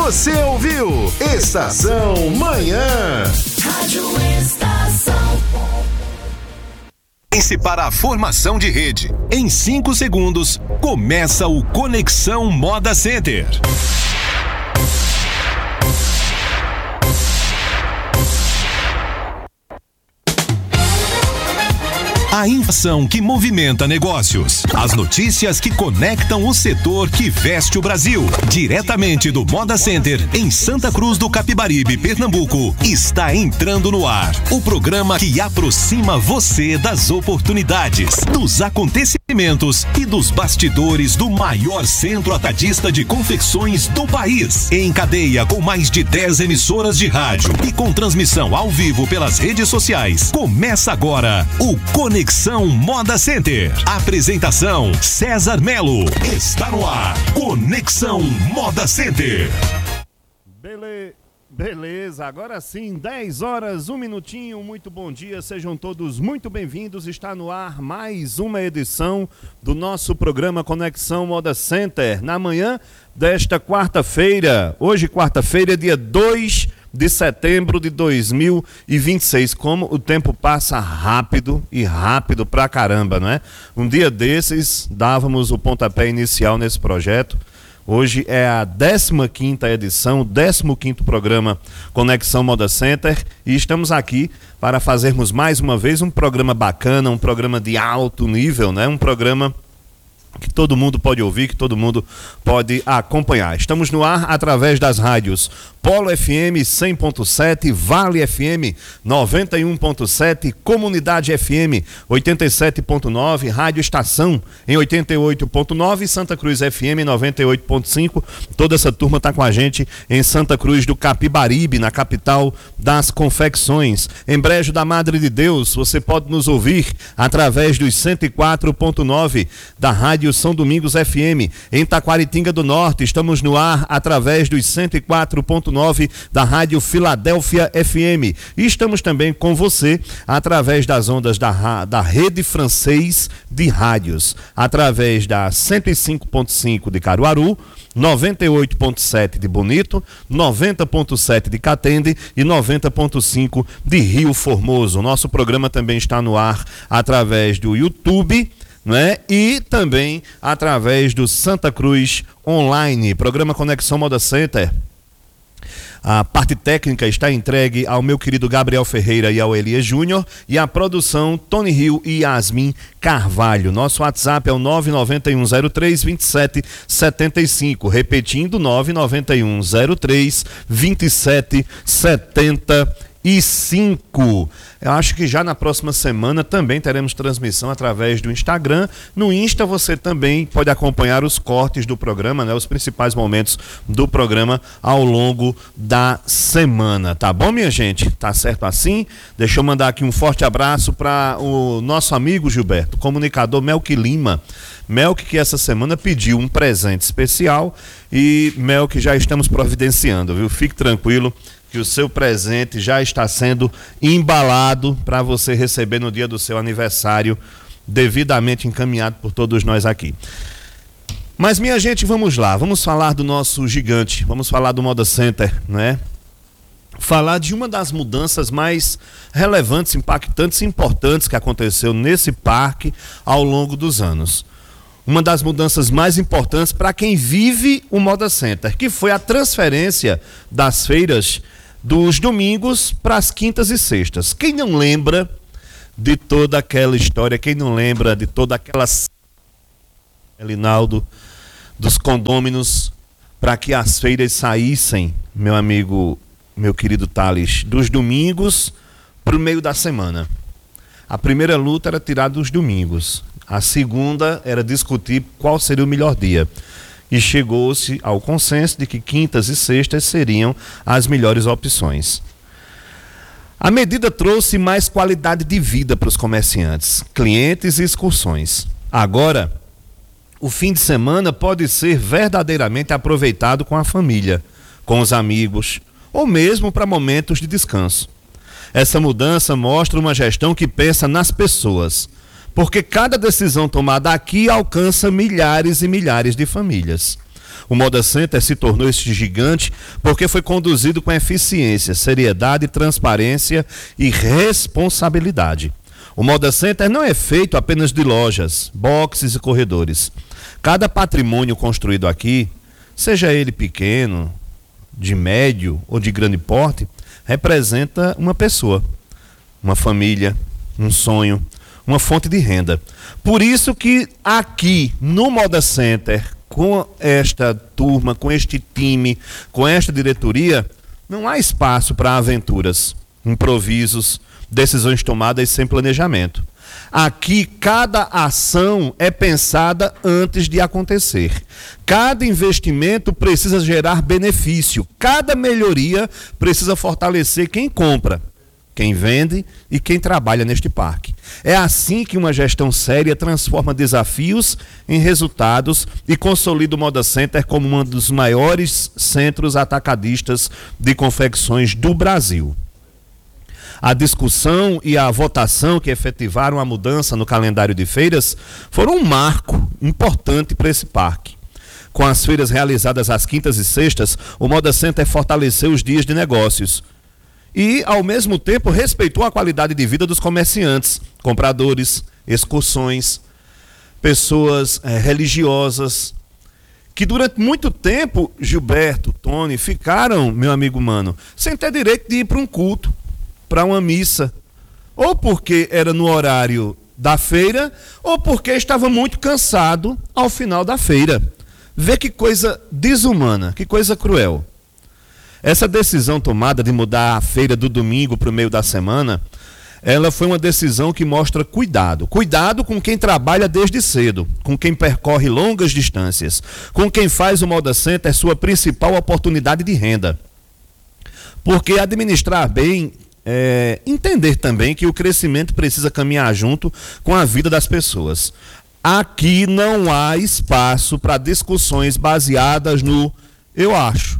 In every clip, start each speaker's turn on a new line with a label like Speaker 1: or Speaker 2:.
Speaker 1: Você ouviu Estação Manhã.
Speaker 2: Rádio Estação.
Speaker 3: Pense para a formação de rede. Em 5 segundos, começa o Conexão Moda Center. A informação que movimenta negócios. As notícias que conectam o setor que veste o Brasil. Diretamente do Moda Center, em Santa Cruz do Capibaribe, Pernambuco, está entrando no ar. O programa que aproxima você das oportunidades, dos acontecimentos e dos bastidores do maior centro atacadista de confecções do país. Em cadeia com mais de 10 emissoras de rádio e com transmissão ao vivo pelas redes sociais. Começa agora o Conexão Moda Center. Apresentação César Melo. Está no ar. Conexão Moda Center.
Speaker 4: Beleza, agora sim, 10 horas, 1 minutinho, muito bom dia, sejam todos muito bem-vindos. Está no ar mais uma edição do nosso programa Conexão Moda Center, na manhã desta quarta-feira. Hoje, quarta-feira, dia 2 de setembro de 2026. Como o tempo passa rápido e rápido pra caramba, não é? Um dia desses, dávamos o pontapé inicial nesse projeto. Hoje é a 15ª edição, o 15º programa Conexão Moda Center e estamos aqui para fazermos mais uma vez um programa bacana, um programa de alto nível, né? Um programa que todo mundo pode ouvir, que todo mundo pode acompanhar. Estamos no ar através das rádios Polo FM 100.7, Vale FM 91.7, Comunidade FM 87.9, Rádio Estação em 88.9, Santa Cruz FM 98.5. Toda essa turma está com a gente em Santa Cruz do Capibaribe, na capital das confecções. Em Brejo da Madre de Deus, você pode nos ouvir através dos 104.9 da Rádio São Domingos FM. Em Taquaritinga do Norte, estamos no ar através dos 104.9 da Rádio Filadélfia FM. E estamos também com você através das ondas da Rede Francês de Rádios, através da 105.5 de Caruaru, 98.7 de Bonito, 90.7 de Catende e 90.5 de Rio Formoso. Nosso programa também está no ar através do YouTube, né? E também através do Santa Cruz Online, programa Conexão Moda Center. A parte técnica está entregue ao meu querido Gabriel Ferreira e ao Elias Júnior, e a produção Tony Rio e Yasmin Carvalho. Nosso WhatsApp é o 991032775, repetindo, 991032775. Eu acho que já na próxima semana também teremos transmissão através do Instagram. No Insta você também pode acompanhar os cortes do programa, né? Os principais momentos do programa ao longo da semana, tá bom, minha gente? Tá certo assim? Deixa eu mandar aqui um forte abraço para o nosso amigo Gilberto, comunicador Melk Lima. Melk, que essa semana pediu um presente especial, e Melk, já estamos providenciando, viu? Fique tranquilo que o seu presente já está sendo embalado para você receber no dia do seu aniversário, devidamente encaminhado por todos nós aqui. Mas, minha gente, vamos lá, vamos falar do nosso gigante, vamos falar do Moda Center, né? Falar de uma das mudanças mais relevantes, impactantes e importantes que aconteceu nesse parque ao longo dos anos. Uma das mudanças mais importantes para quem vive o Moda Center, que foi a transferência das feiras dos domingos para as quintas e sextas. Quem não lembra de toda aquela história, quem não lembra de toda aquela Elinaldo, dos condôminos, para que as feiras saíssem, meu amigo, meu querido Thales, dos domingos para o meio da semana. A primeira luta era tirar dos domingos, a segunda era discutir qual seria o melhor dia. E chegou-se ao consenso de que quintas e sextas seriam as melhores opções. A medida trouxe mais qualidade de vida para os comerciantes, clientes e excursões. Agora, o fim de semana pode ser verdadeiramente aproveitado com a família, com os amigos, ou mesmo para momentos de descanso. Essa mudança mostra uma gestão que pensa nas pessoas, porque cada decisão tomada aqui alcança milhares e milhares de famílias. O Moda Center se tornou esse gigante porque foi conduzido com eficiência, seriedade, transparência e responsabilidade. O Moda Center não é feito apenas de lojas, boxes e corredores. Cada patrimônio construído aqui, seja ele pequeno, de médio ou de grande porte, representa uma pessoa, uma família, um sonho, uma fonte de renda. Por isso que aqui no Moda Center, com esta turma, com este time, com esta diretoria, não há espaço para aventuras, improvisos, decisões tomadas sem planejamento. Aqui, cada ação é pensada antes de acontecer. Cada investimento precisa gerar benefício. Cada melhoria precisa fortalecer quem compra, quem vende e quem trabalha neste parque. É assim que uma gestão séria transforma desafios em resultados e consolida o Moda Center como um dos maiores centros atacadistas de confecções do Brasil. A discussão e a votação que efetivaram a mudança no calendário de feiras foram um marco importante para esse parque. Com as feiras realizadas às quintas e sextas, o Moda Center fortaleceu os dias de negócios e, ao mesmo tempo, respeitou a qualidade de vida dos comerciantes, compradores, excursões, pessoas religiosas, que durante muito tempo, Gilberto, Tony, ficaram, meu amigo mano, sem ter direito de ir para um culto, para uma missa, ou porque era no horário da feira, ou porque estava muito cansado ao final da feira. Vê que coisa desumana, que coisa cruel. Essa decisão tomada de mudar a feira do domingo para o meio da semana, ela foi uma decisão que mostra cuidado. Cuidado com quem trabalha desde cedo, com quem percorre longas distâncias, com quem faz o Moda Center sua principal oportunidade de renda. Porque administrar bem entender também que o crescimento precisa caminhar junto com a vida das pessoas. Aqui não há espaço para discussões baseadas no eu acho.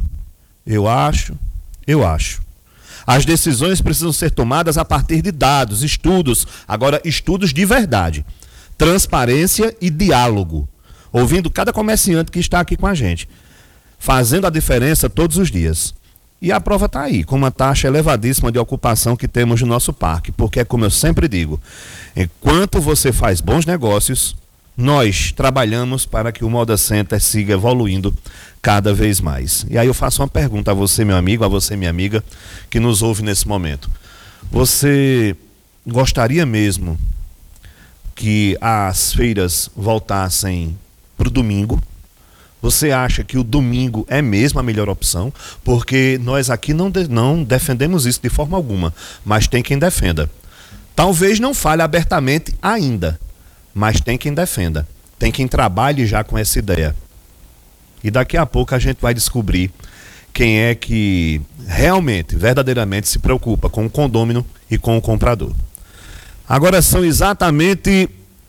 Speaker 4: As decisões precisam ser tomadas a partir de dados, estudos, agora estudos de verdade, transparência e diálogo, ouvindo cada comerciante que está aqui com a gente, fazendo a diferença todos os dias. E a prova está aí, com uma taxa elevadíssima de ocupação que temos no nosso parque. Porque, como eu sempre digo, enquanto você faz bons negócios, nós trabalhamos para que o Moda Center siga evoluindo cada vez mais. E aí eu faço uma pergunta a você, meu amigo, a você, minha amiga, que nos ouve nesse momento. Você gostaria mesmo que as feiras voltassem para o domingo? Você acha que o domingo é mesmo a melhor opção? Porque nós aqui não defendemos isso de forma alguma, mas tem quem defenda. Talvez não fale abertamente ainda, mas tem quem defenda. Tem quem trabalhe já com essa ideia. E daqui a pouco a gente vai descobrir quem é que realmente, verdadeiramente se preocupa com o condômino e com o comprador. Agora são exatamente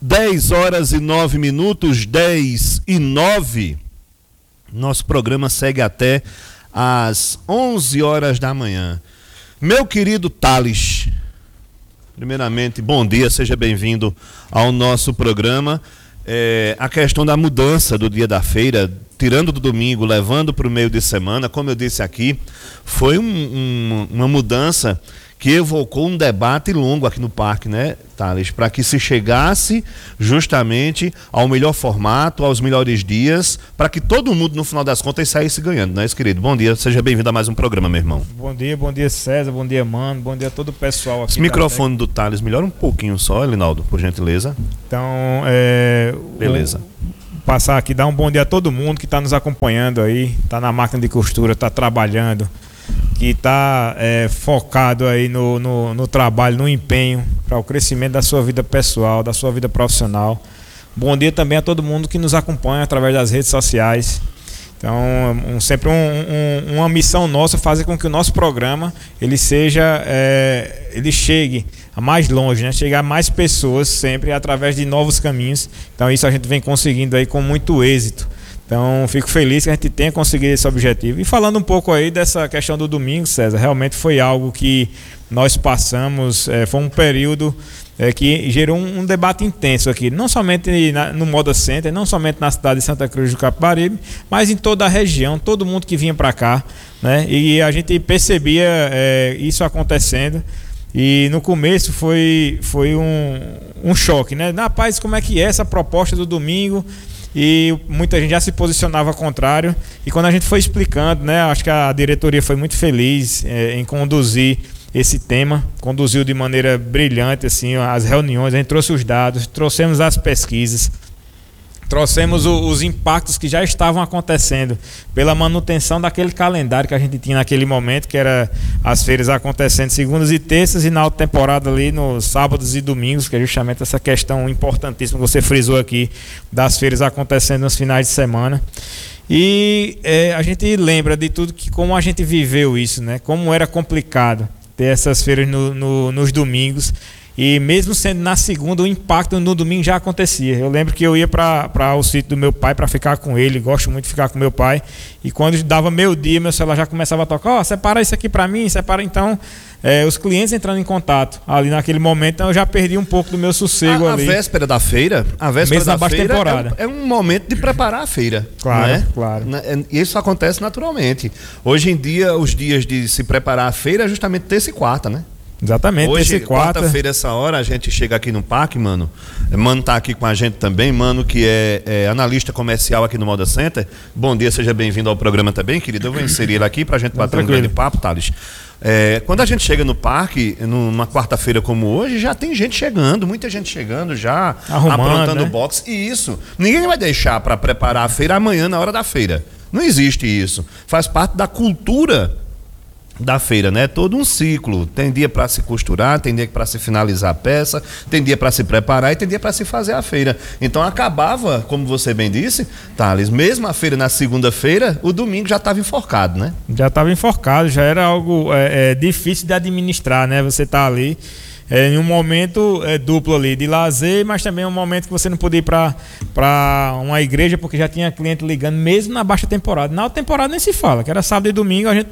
Speaker 4: 10h09, 10h09. Nosso programa segue até às 11h da manhã. Meu querido Thales, primeiramente, bom dia, seja bem-vindo ao nosso programa. A questão da mudança do dia da feira, tirando do domingo, levando para o meio de semana, como eu disse aqui, foi uma mudança que evocou um debate longo aqui no parque, né, Thales? Para que se chegasse justamente ao melhor formato, aos melhores dias, para que todo mundo, no final das contas, saísse ganhando, né, querido? Bom dia, seja bem-vindo a mais um programa, meu irmão.
Speaker 5: Bom dia César, bom dia, mano, bom dia a todo o pessoal aqui.
Speaker 4: Esse microfone do Thales, melhora um pouquinho só, Elinaldo, por gentileza.
Speaker 5: Então,
Speaker 4: beleza.
Speaker 5: Passar aqui, dar um bom dia a todo mundo que está nos acompanhando aí, está na máquina de costura, está trabalhando, que está focado aí no trabalho, no empenho para o crescimento da sua vida pessoal, da sua vida profissional. Bom dia também a todo mundo que nos acompanha através das redes sociais. Então, sempre uma missão nossa fazer com que o nosso programa ele chegue a mais longe, né? Chegar a mais pessoas sempre através de novos caminhos. Então, isso a gente vem conseguindo aí com muito êxito. Então, fico feliz que a gente tenha conseguido esse objetivo. E falando um pouco aí dessa questão do domingo, César, realmente foi algo que nós passamos, foi um período que gerou um debate intenso aqui, não somente no Moda Center, não somente na cidade de Santa Cruz do Capibaribe, mas em toda a região, todo mundo que vinha para cá, né? E a gente percebia isso acontecendo. E no começo foi um choque, né? Rapaz, como é que é essa proposta do domingo? E muita gente já se posicionava contrário. E quando a gente foi explicando, né? Acho que a diretoria foi muito feliz em conduzir esse tema, conduziu de maneira brilhante assim, as reuniões, a gente trouxe os dados, trouxemos as pesquisas, trouxemos os impactos que já estavam acontecendo pela manutenção daquele calendário que a gente tinha naquele momento, que era as feiras acontecendo segundas e terças e na alta temporada ali nos sábados e domingos, que é justamente essa questão importantíssima que você frisou aqui, das feiras acontecendo nos finais de semana. E a gente lembra de tudo, que como a gente viveu isso, né? Como era complicado ter essas feiras nos domingos. E mesmo sendo na segunda, o impacto no domingo já acontecia. Eu lembro que eu ia para o sítio do meu pai para ficar com ele, gosto muito de ficar com meu pai. E quando dava meio-dia, meu celular já começava a tocar, separa isso aqui para mim, separa. Então, os clientes entrando em contato ali naquele momento, então eu já perdi um pouco do meu sossego ali.
Speaker 4: A véspera da feira, temporada. É um momento de preparar a feira.
Speaker 5: Claro,
Speaker 4: né?
Speaker 5: Claro.
Speaker 4: Isso acontece naturalmente. Hoje em dia, os dias de se preparar a feira é justamente terça e quarta, né?
Speaker 5: Exatamente,
Speaker 4: hoje,
Speaker 5: quarta-feira,
Speaker 4: essa hora, a gente chega aqui no parque, Mano. Mano tá aqui com a gente também, Mano, que é analista comercial aqui no Moda Center. Bom dia, seja bem-vindo ao programa também, querido. Eu vou inserir ele aqui pra gente bater um grande papo, Thales. Quando a gente chega no parque, numa quarta-feira como hoje, já tem gente chegando, muita gente chegando já, aprontando, né? Box. E isso, ninguém vai deixar para preparar a feira amanhã na hora da feira. Não existe isso. Faz parte da cultura da feira, né? Todo um ciclo. Tem dia para se costurar, tem dia para se finalizar a peça, tem dia para se preparar e tem dia para se fazer a feira. Então acabava, como você bem disse, Thales, mesmo a feira na segunda-feira, o domingo já estava enforcado, né? Já estava enforcado, já era algo difícil de administrar, né? Você tá ali em um momento duplo ali de lazer, mas também um momento que você não podia ir para uma igreja porque já tinha cliente ligando, mesmo na baixa temporada. Na alta temporada nem se fala, que era sábado e domingo, a gente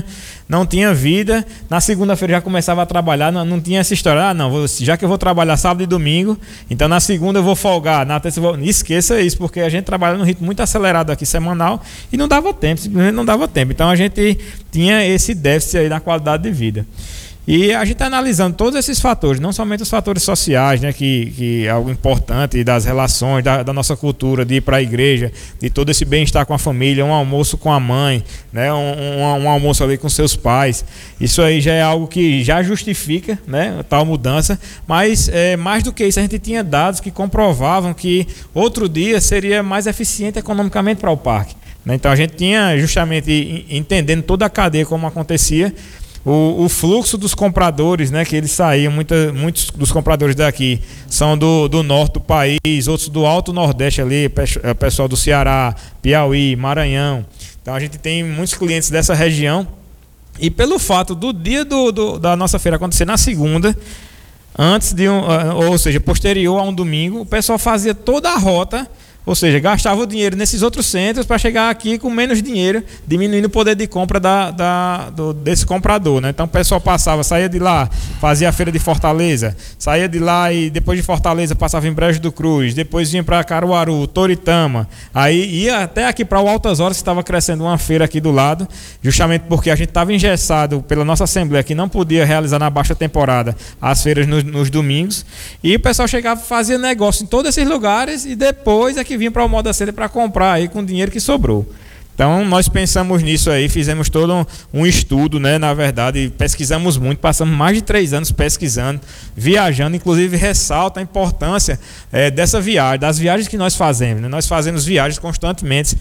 Speaker 4: não tinha vida. Na segunda-feira já começava a trabalhar, não tinha essa história, já que eu vou trabalhar sábado e domingo, então na segunda eu vou folgar, na terça eu vou... Esqueça isso, porque a gente trabalha num ritmo muito acelerado aqui, semanal, e não dava tempo, simplesmente não dava tempo. Então a gente tinha esse déficit aí na qualidade de vida. E a gente está analisando todos esses fatores, não somente os fatores sociais, né, que é algo importante, das relações, da nossa cultura, de ir para a igreja, de todo esse bem-estar com a família, um almoço com a mãe, né, um almoço ali com seus pais. Isso aí já é algo que já justifica, né, tal mudança, mas mais do que isso, a gente tinha dados que comprovavam que outro dia seria mais eficiente economicamente para o parque. Né? Então a gente tinha justamente, entendendo toda a cadeia como acontecia, o fluxo dos compradores, né, que eles saíam, muitos dos compradores daqui são do norte do país, outros do alto nordeste ali, pessoal do Ceará, Piauí, Maranhão. Então a gente tem muitos clientes dessa região, e pelo fato do dia da nossa feira acontecer na segunda, antes ou seja, posterior a um domingo, o pessoal fazia toda a rota. Ou seja, gastava o dinheiro nesses outros centros para chegar aqui com menos dinheiro, diminuindo o poder de compra desse comprador, né? Então o pessoal saía de lá, fazia a feira de Fortaleza, saía de lá e depois de Fortaleza passava em Brejo do Cruz, depois vinha para Caruaru, Toritama, aí ia até aqui para o Altas Horas, que estava crescendo uma feira aqui do lado, justamente porque a gente estava engessado pela nossa Assembleia, que não podia realizar na baixa temporada as feiras nos domingos, e o pessoal chegava, fazia negócio em todos esses lugares e depois que vinha para o Moda Center para comprar aí com o dinheiro que sobrou. Então nós pensamos nisso aí, fizemos todo um estudo, né? Na verdade, pesquisamos muito, passamos mais de 3 anos pesquisando, viajando, inclusive ressalta a importância dessa viagem, das viagens que nós fazemos, né? Nós fazemos viagens constantemente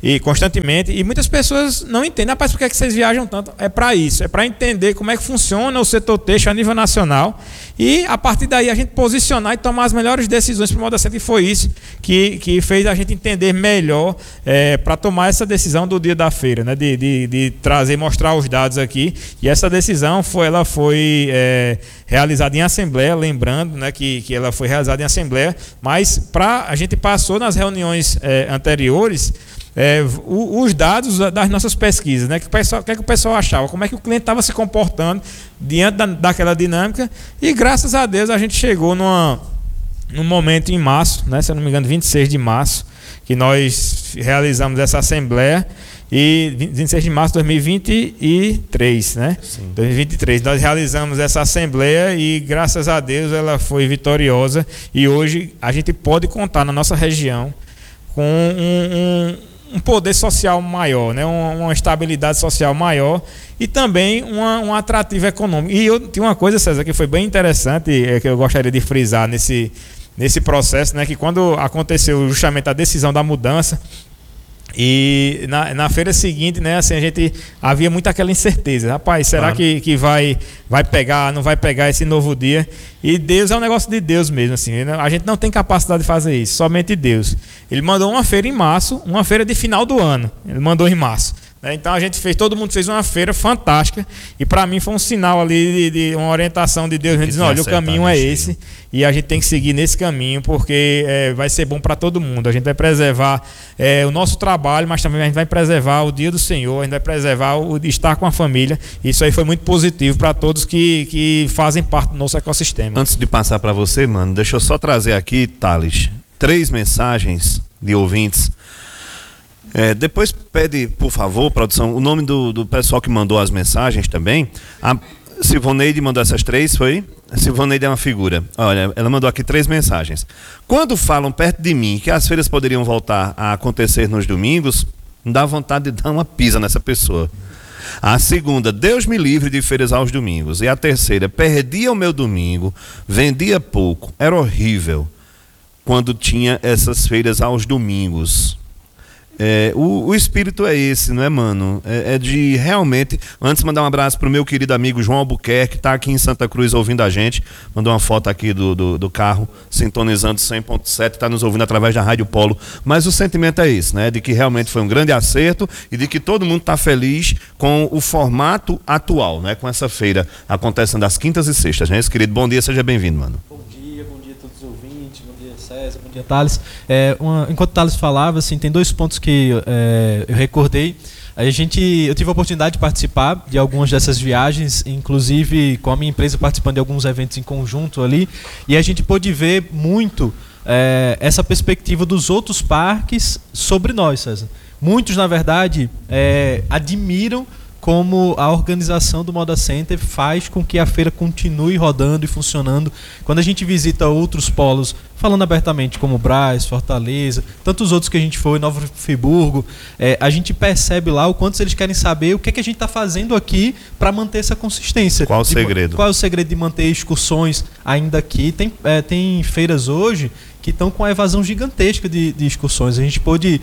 Speaker 4: e muitas pessoas não entendem, rapaz, por que vocês viajam tanto? É para isso, é para entender como é que funciona o setor têxtil a nível nacional e a partir daí a gente posicionar e tomar as melhores decisões para o Moda Center, e foi isso que fez a gente entender melhor para tomar essa decisão do dia da feira, né? De trazer, mostrar os dados aqui, e essa decisão foi realizada em assembleia, lembrando, né, que ela foi realizada em assembleia, mas a gente passou nas reuniões anteriores
Speaker 5: os dados das nossas pesquisas, né? O que é que o pessoal achava, como é que o cliente estava se comportando diante daquela dinâmica, e graças a Deus a gente chegou num momento em março, né? Se eu não me engano, 26 de março, que nós realizamos essa assembleia. E 26 de março de 2023, né? Sim. 2023, nós realizamos essa assembleia e graças a Deus ela foi vitoriosa, e hoje a gente pode contar na nossa região com um poder social maior, né? Uma estabilidade social maior e também um atrativo econômico. E eu tinha uma coisa, César, que foi bem interessante, que eu gostaria de frisar nesse processo, né? Que quando aconteceu justamente a decisão da mudança, e na feira seguinte, né, assim, a gente havia muito aquela incerteza, rapaz, será que vai pegar, não vai pegar esse novo dia? E Deus é um negócio de Deus mesmo, assim, a gente não tem capacidade de fazer isso, somente Deus. Ele mandou uma feira em março, uma feira de final do ano, ele mandou em março. Então todo mundo fez uma feira fantástica, e para mim foi um sinal ali de uma orientação de Deus, dizendo, olha, o caminho é esse, e a gente tem que seguir nesse caminho, porque vai ser bom para todo mundo. A gente vai preservar o nosso trabalho, mas também a gente vai preservar o dia do Senhor, a gente vai preservar o de estar com a família. Isso aí foi muito positivo para todos que fazem parte do nosso ecossistema.
Speaker 4: Antes de passar para você, mano, deixa eu só trazer aqui, Thales, 3 mensagens de ouvintes. Depois pede, por favor, produção, o nome do pessoal que mandou as mensagens também. A Silvoneide mandou essas 3, foi? A Silvoneide é uma figura. Olha, ela mandou aqui 3 mensagens. Quando falam perto de mim que as feiras poderiam voltar a acontecer nos domingos, dá vontade de dar uma pisa nessa pessoa. A segunda, Deus me livre de feiras aos domingos. E a terceira, perdia o meu domingo, vendia pouco, era horrível quando tinha essas feiras aos domingos. O espírito é esse, não é, mano? É de realmente... Antes, mandar um abraço pro meu querido amigo João Albuquerque, que tá aqui em Santa Cruz ouvindo a gente. Mandou uma foto aqui do carro, sintonizando 100.7, tá nos ouvindo através da Rádio Polo. Mas o sentimento é esse, né? De que realmente foi um grande acerto e de que todo mundo tá feliz com o formato atual, né? Com essa feira acontecendo às quintas e sextas, né? Esse querido, bom dia, seja bem-vindo, mano.
Speaker 6: Bom dia a todos os ouvintes, bom dia César, bom dia Thales. Enquanto o Thales falava, assim, tem 2 pontos que eu recordei. Eu tive a oportunidade de participar de algumas dessas viagens, inclusive com a minha empresa participando de alguns eventos em conjunto ali, e a gente pôde ver muito essa perspectiva dos outros parques sobre nós, César. Muitos, na verdade, admiram como a organização do Moda Center faz com que a feira continue rodando e funcionando. Quando a gente visita outros polos, falando abertamente, como Brás, Fortaleza, tantos outros que a gente foi, Nova Friburgo, a gente percebe lá o quanto eles querem saber o que a gente está fazendo aqui para manter essa consistência.
Speaker 4: Qual o segredo?
Speaker 6: Qual é o segredo de manter excursões ainda aqui? Tem feiras hoje que estão com a evasão gigantesca de excursões. A gente pôde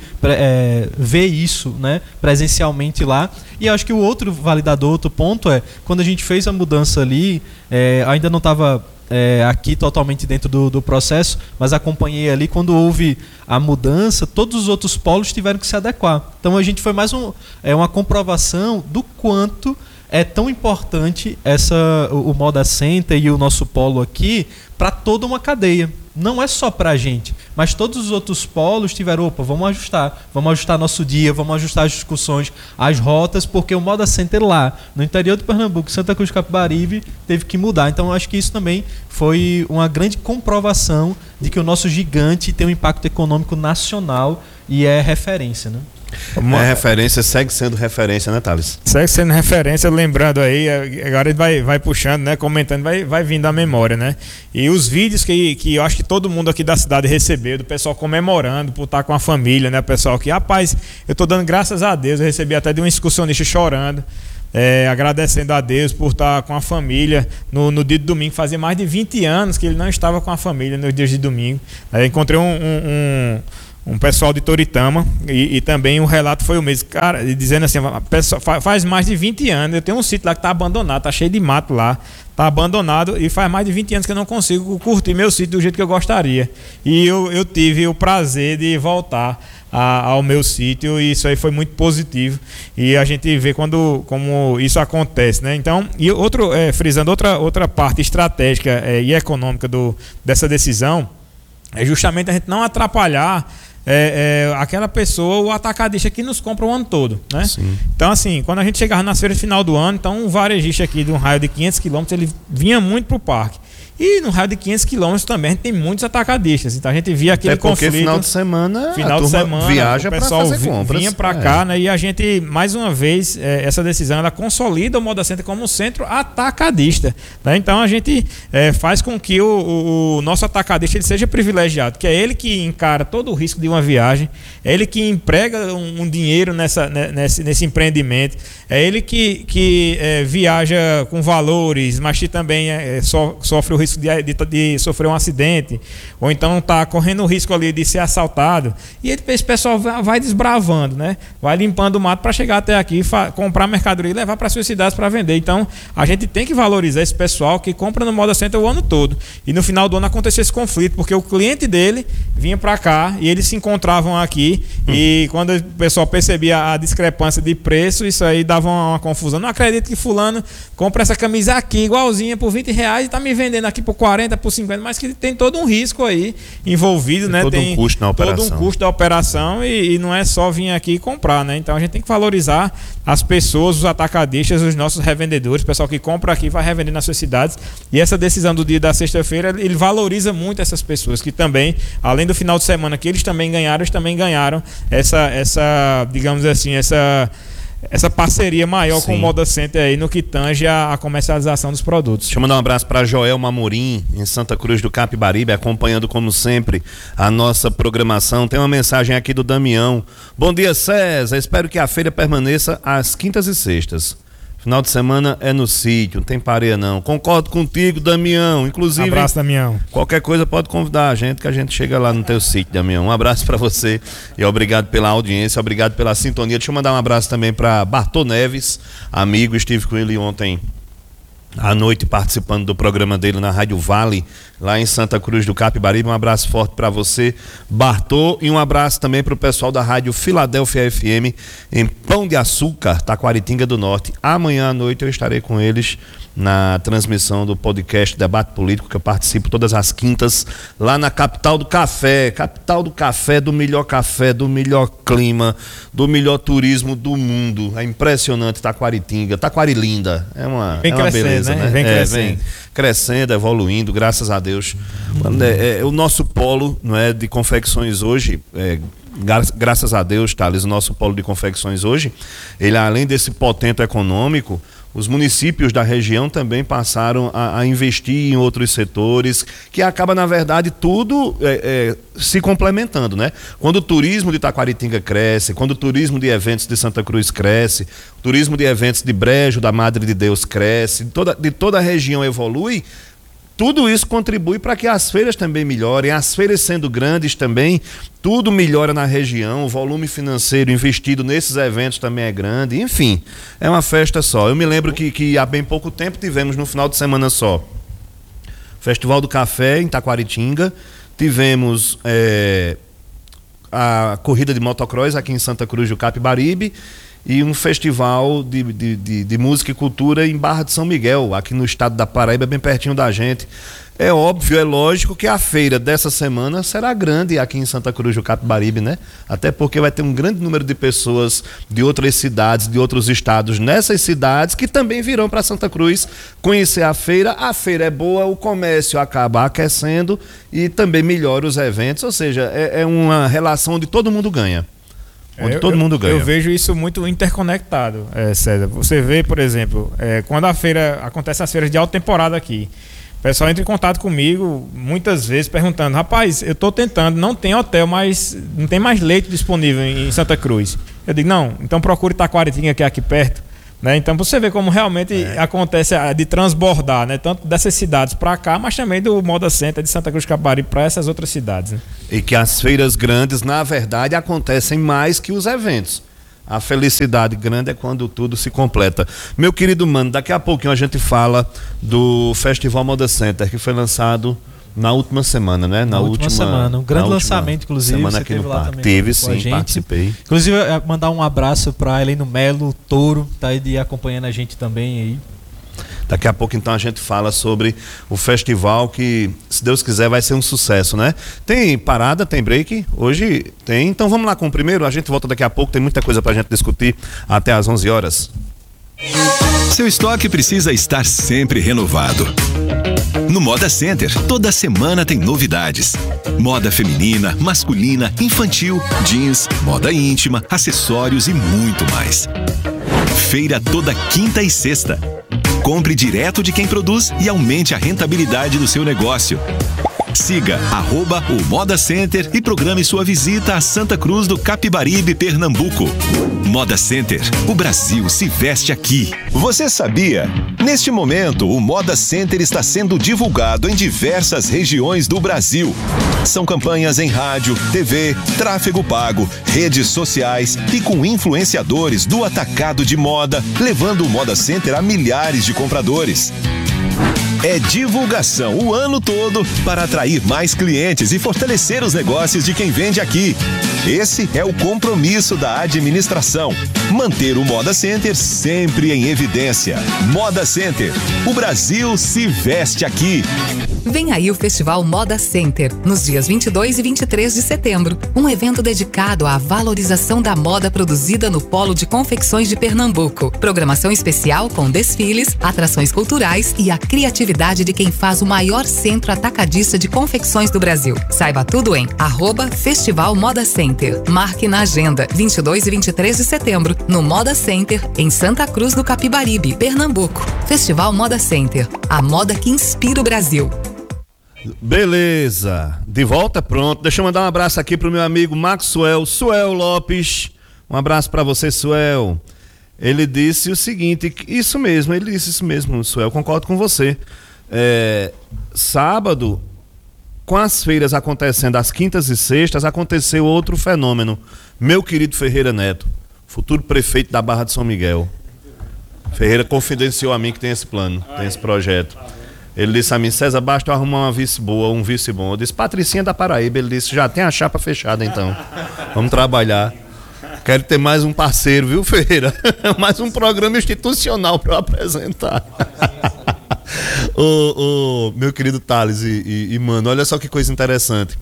Speaker 6: ver isso, né, presencialmente lá. E acho que o outro validador, outro ponto quando a gente fez a mudança ali, ainda não estava aqui totalmente dentro do processo, mas acompanhei ali, quando houve a mudança, todos os outros polos tiveram que se adequar. Então a gente foi mais uma comprovação do quanto é tão importante o Moda Center e o nosso polo aqui para toda uma cadeia. Não é só para a gente, mas todos os outros polos tiveram, vamos ajustar nosso dia, vamos ajustar as discussões, as rotas, porque o Moda Center lá, no interior de Pernambuco, Santa Cruz do Capibaribe, teve que mudar. Então, acho que isso também foi uma grande comprovação de que o nosso gigante tem um impacto econômico nacional e é referência, né?
Speaker 4: Referência, segue sendo referência, né, Thales?
Speaker 5: Segue sendo referência, lembrando aí, agora ele vai puxando, né, comentando, vai vindo à memória, né? E os vídeos que eu acho que todo mundo aqui da cidade recebeu, do pessoal comemorando por estar com a família, né? O pessoal que, rapaz, eu tô dando graças a Deus, eu recebi até de um excursionista chorando, agradecendo a Deus por estar com a família no dia de domingo. Fazia mais de 20 anos que ele não estava com a família nos dias de domingo. Aí encontrei um pessoal de Toritama e também o relato foi o mesmo, cara, dizendo assim, faz mais de 20 anos, eu tenho um sítio lá que está abandonado, está cheio de mato lá, está abandonado, e faz mais de 20 anos que eu não consigo curtir meu sítio do jeito que eu gostaria. E eu tive o prazer de voltar ao meu sítio, e isso aí foi muito positivo, e a gente vê como isso acontece, né? Então, e frisando outra parte estratégica e econômica dessa decisão, é justamente a gente não atrapalhar aquela pessoa, o atacadista que nos compra o ano todo, né?
Speaker 4: Sim.
Speaker 5: Então, assim, quando a gente chegava nas feiras de final do ano, então um varejista aqui de um raio de 500 quilômetros, ele vinha muito pro parque. E no raio de 500 quilômetros também a gente tem muitos atacadistas. Então a gente via aquele conflito.
Speaker 4: Final de semana
Speaker 5: viaja,
Speaker 4: o pessoal
Speaker 5: fazer compras. Vinha para cá, né? E a gente, mais uma vez, essa decisão ela consolida o Moda Center como um centro atacadista, né? Então a gente faz com que o nosso atacadista ele seja privilegiado, que é ele que encara todo o risco de uma viagem, é ele que emprega um dinheiro nesse empreendimento, é ele que viaja com valores, mas que também sofre o risco de sofrer um acidente, ou então está correndo o risco ali de ser assaltado. E esse pessoal vai desbravando, né? Vai limpando o mato para chegar até aqui, comprar mercadoria e levar para suas cidades para vender. Então, a gente tem que valorizar esse pessoal que compra no Moda Center o ano todo. E no final do ano aconteceu esse conflito, porque o cliente dele vinha para cá e eles se encontravam aqui. E quando o pessoal percebia a discrepância de preço, isso aí dava uma confusão. Não acredito que fulano compra essa camisa aqui, igualzinha, por R$20 e está me vendendo aqui por 40, por 50, mas que tem todo um risco aí envolvido, né?
Speaker 4: Tem um custo na operação.
Speaker 5: Todo um custo da operação e não é só vir aqui e comprar, né? Então a gente tem que valorizar as pessoas, os atacadistas, os nossos revendedores, o pessoal que compra aqui vai revender nas suas cidades. E essa decisão do dia da sexta-feira, ele valoriza muito essas pessoas que também, além do final de semana que eles também ganharam essa digamos assim, essa parceria maior com o Moda Center aí no que tange a comercialização dos produtos.
Speaker 4: Deixa eu mandar um abraço para Joel Mamorim, em Santa Cruz do Capibaribe, acompanhando como sempre a nossa programação. Tem uma mensagem aqui do Damião. Bom dia, César. Espero que a feira permaneça às quintas e sextas. Final de semana é no sítio, não tem pareia não. Concordo contigo, Damião. Inclusive,
Speaker 5: abraço, Damião.
Speaker 4: Qualquer coisa pode convidar a gente que a gente chega lá no teu sítio, Damião. Um abraço para você e obrigado pela audiência, obrigado pela sintonia. Deixa eu mandar um abraço também para Bartô Neves, amigo, estive com ele ontem à noite participando do programa dele na Rádio Vale, lá em Santa Cruz do Capibaribe. Um abraço forte para você, Bartô, e um abraço também para o pessoal da Rádio Filadélfia FM em Pão de Açúcar, Taquaritinga do Norte. Amanhã à noite eu estarei com eles na transmissão do podcast Debate Político, que eu participo todas as quintas, lá na capital do café, do melhor clima, do melhor turismo do mundo. É impressionante Taquaritinga, Taquarilinda, é uma beleza, né? Vem crescendo, evoluindo, graças a Deus. O nosso polo, não é, de confecções hoje, graças a Deus, Thales, o nosso polo de confecções hoje, ele, além desse potente econômico, os municípios da região também passaram a investir em outros setores, que acaba, na verdade, tudo se complementando, né? Quando o turismo de Taquaritinga cresce, quando o turismo de eventos de Santa Cruz cresce, o turismo de eventos de Brejo, da Madre de Deus cresce, de toda a região evolui, tudo isso contribui para que as feiras também melhorem. As feiras sendo grandes também, tudo melhora na região, o volume financeiro investido nesses eventos também é grande. Enfim, é uma festa só. Eu me lembro que há bem pouco tempo tivemos, no final de semana só, Festival do Café em Taquaritinga, tivemos a corrida de motocross aqui em Santa Cruz do Capibaribe, e um festival de música e cultura em Barra de São Miguel, aqui no estado da Paraíba, bem pertinho da gente. É óbvio, é lógico que a feira dessa semana será grande aqui em Santa Cruz do Capibaribe, né? Até porque vai ter um grande número de pessoas de outras cidades, de outros estados, nessas cidades, que também virão para Santa Cruz conhecer a feira. A feira é boa, o comércio acaba aquecendo e também melhora os eventos, ou seja, é uma relação onde todo mundo ganha. Onde todo mundo ganha.
Speaker 5: Eu vejo isso muito interconectado, César. Você vê, por exemplo, quando acontece as feiras de alta temporada aqui, o pessoal entra em contato comigo muitas vezes perguntando: rapaz, eu estou tentando, não tem hotel, mas não tem mais leito disponível em Santa Cruz. Eu digo: não, então procure Taquaritinga, que é aqui perto. Né? Então você vê como realmente acontece de transbordar, né? Tanto dessas cidades para cá, mas também do Moda Center de Santa Cruz do Capibaribe para essas outras cidades, né?
Speaker 4: E que as feiras grandes, na verdade, acontecem mais que os eventos. A felicidade grande é quando tudo se completa. Meu querido mano, daqui a pouquinho a gente fala do Festival Moda Center, que foi lançado na última semana, né?
Speaker 6: Na última semana. Um grande lançamento, inclusive.
Speaker 4: Semana aqui no parque. Teve, sim, participei.
Speaker 6: Inclusive, mandar um abraço para Heleno Melo, Touro, tá aí acompanhando a gente também aí.
Speaker 4: Daqui a pouco, então, a gente fala sobre o festival que, se Deus quiser, vai ser um sucesso, né? Tem parada, tem break? Hoje tem. Então vamos lá com o primeiro. A gente volta daqui a pouco. Tem muita coisa pra gente discutir até às 11 horas.
Speaker 3: Seu estoque precisa estar sempre renovado. No Moda Center, toda semana tem novidades. Moda feminina, masculina, infantil, jeans, moda íntima, acessórios e muito mais. Feira toda quinta e sexta. Compre direto de quem produz e aumente a rentabilidade do seu negócio. Siga @o Moda Center e programe sua visita a Santa Cruz do Capibaribe, Pernambuco. Moda Center, o Brasil se veste aqui. Você sabia? Neste momento, o Moda Center está sendo divulgado em diversas regiões do Brasil. São campanhas em rádio, TV, tráfego pago, redes sociais e com influenciadores do atacado de moda, levando o Moda Center a milhares de compradores. É divulgação o ano todo para atrair mais clientes e fortalecer os negócios de quem vende aqui. Esse é o compromisso da administração. Manter o Moda Center sempre em evidência. Moda Center, o Brasil se veste aqui.
Speaker 7: Vem aí o Festival Moda Center, nos dias 22 e 23 de setembro. Um evento dedicado à valorização da moda produzida no Polo de Confecções de Pernambuco. Programação especial com desfiles, atrações culturais e a criatividade de quem faz o maior centro atacadista de confecções do Brasil. Saiba tudo em @Festival Moda Center. Marque na agenda 22 e 23 de setembro, no Moda Center, em Santa Cruz do Capibaribe, Pernambuco. Festival Moda Center, a moda que inspira o Brasil.
Speaker 4: Beleza, de volta, pronto. Deixa eu mandar um abraço aqui pro meu amigo Maxwell Suel Lopes. Um abraço para você, Suel. Ele disse o seguinte, isso mesmo, Suel, concordo com você. Sábado, com as feiras acontecendo às quintas e sextas, aconteceu outro fenômeno. Meu querido Ferreira Neto, futuro prefeito da Barra de São Miguel. Ferreira confidenciou a mim que tem esse plano, tem esse projeto. Ele disse a mim, César, basta eu arrumar uma vice boa, um vice bom. Eu disse, Patricinha da Paraíba. Ele disse, já tem a chapa fechada então. Vamos trabalhar. Quero ter mais um parceiro, viu, Ferreira? Mais um programa institucional para eu apresentar. Meu querido Thales e mano, olha só que coisa interessante.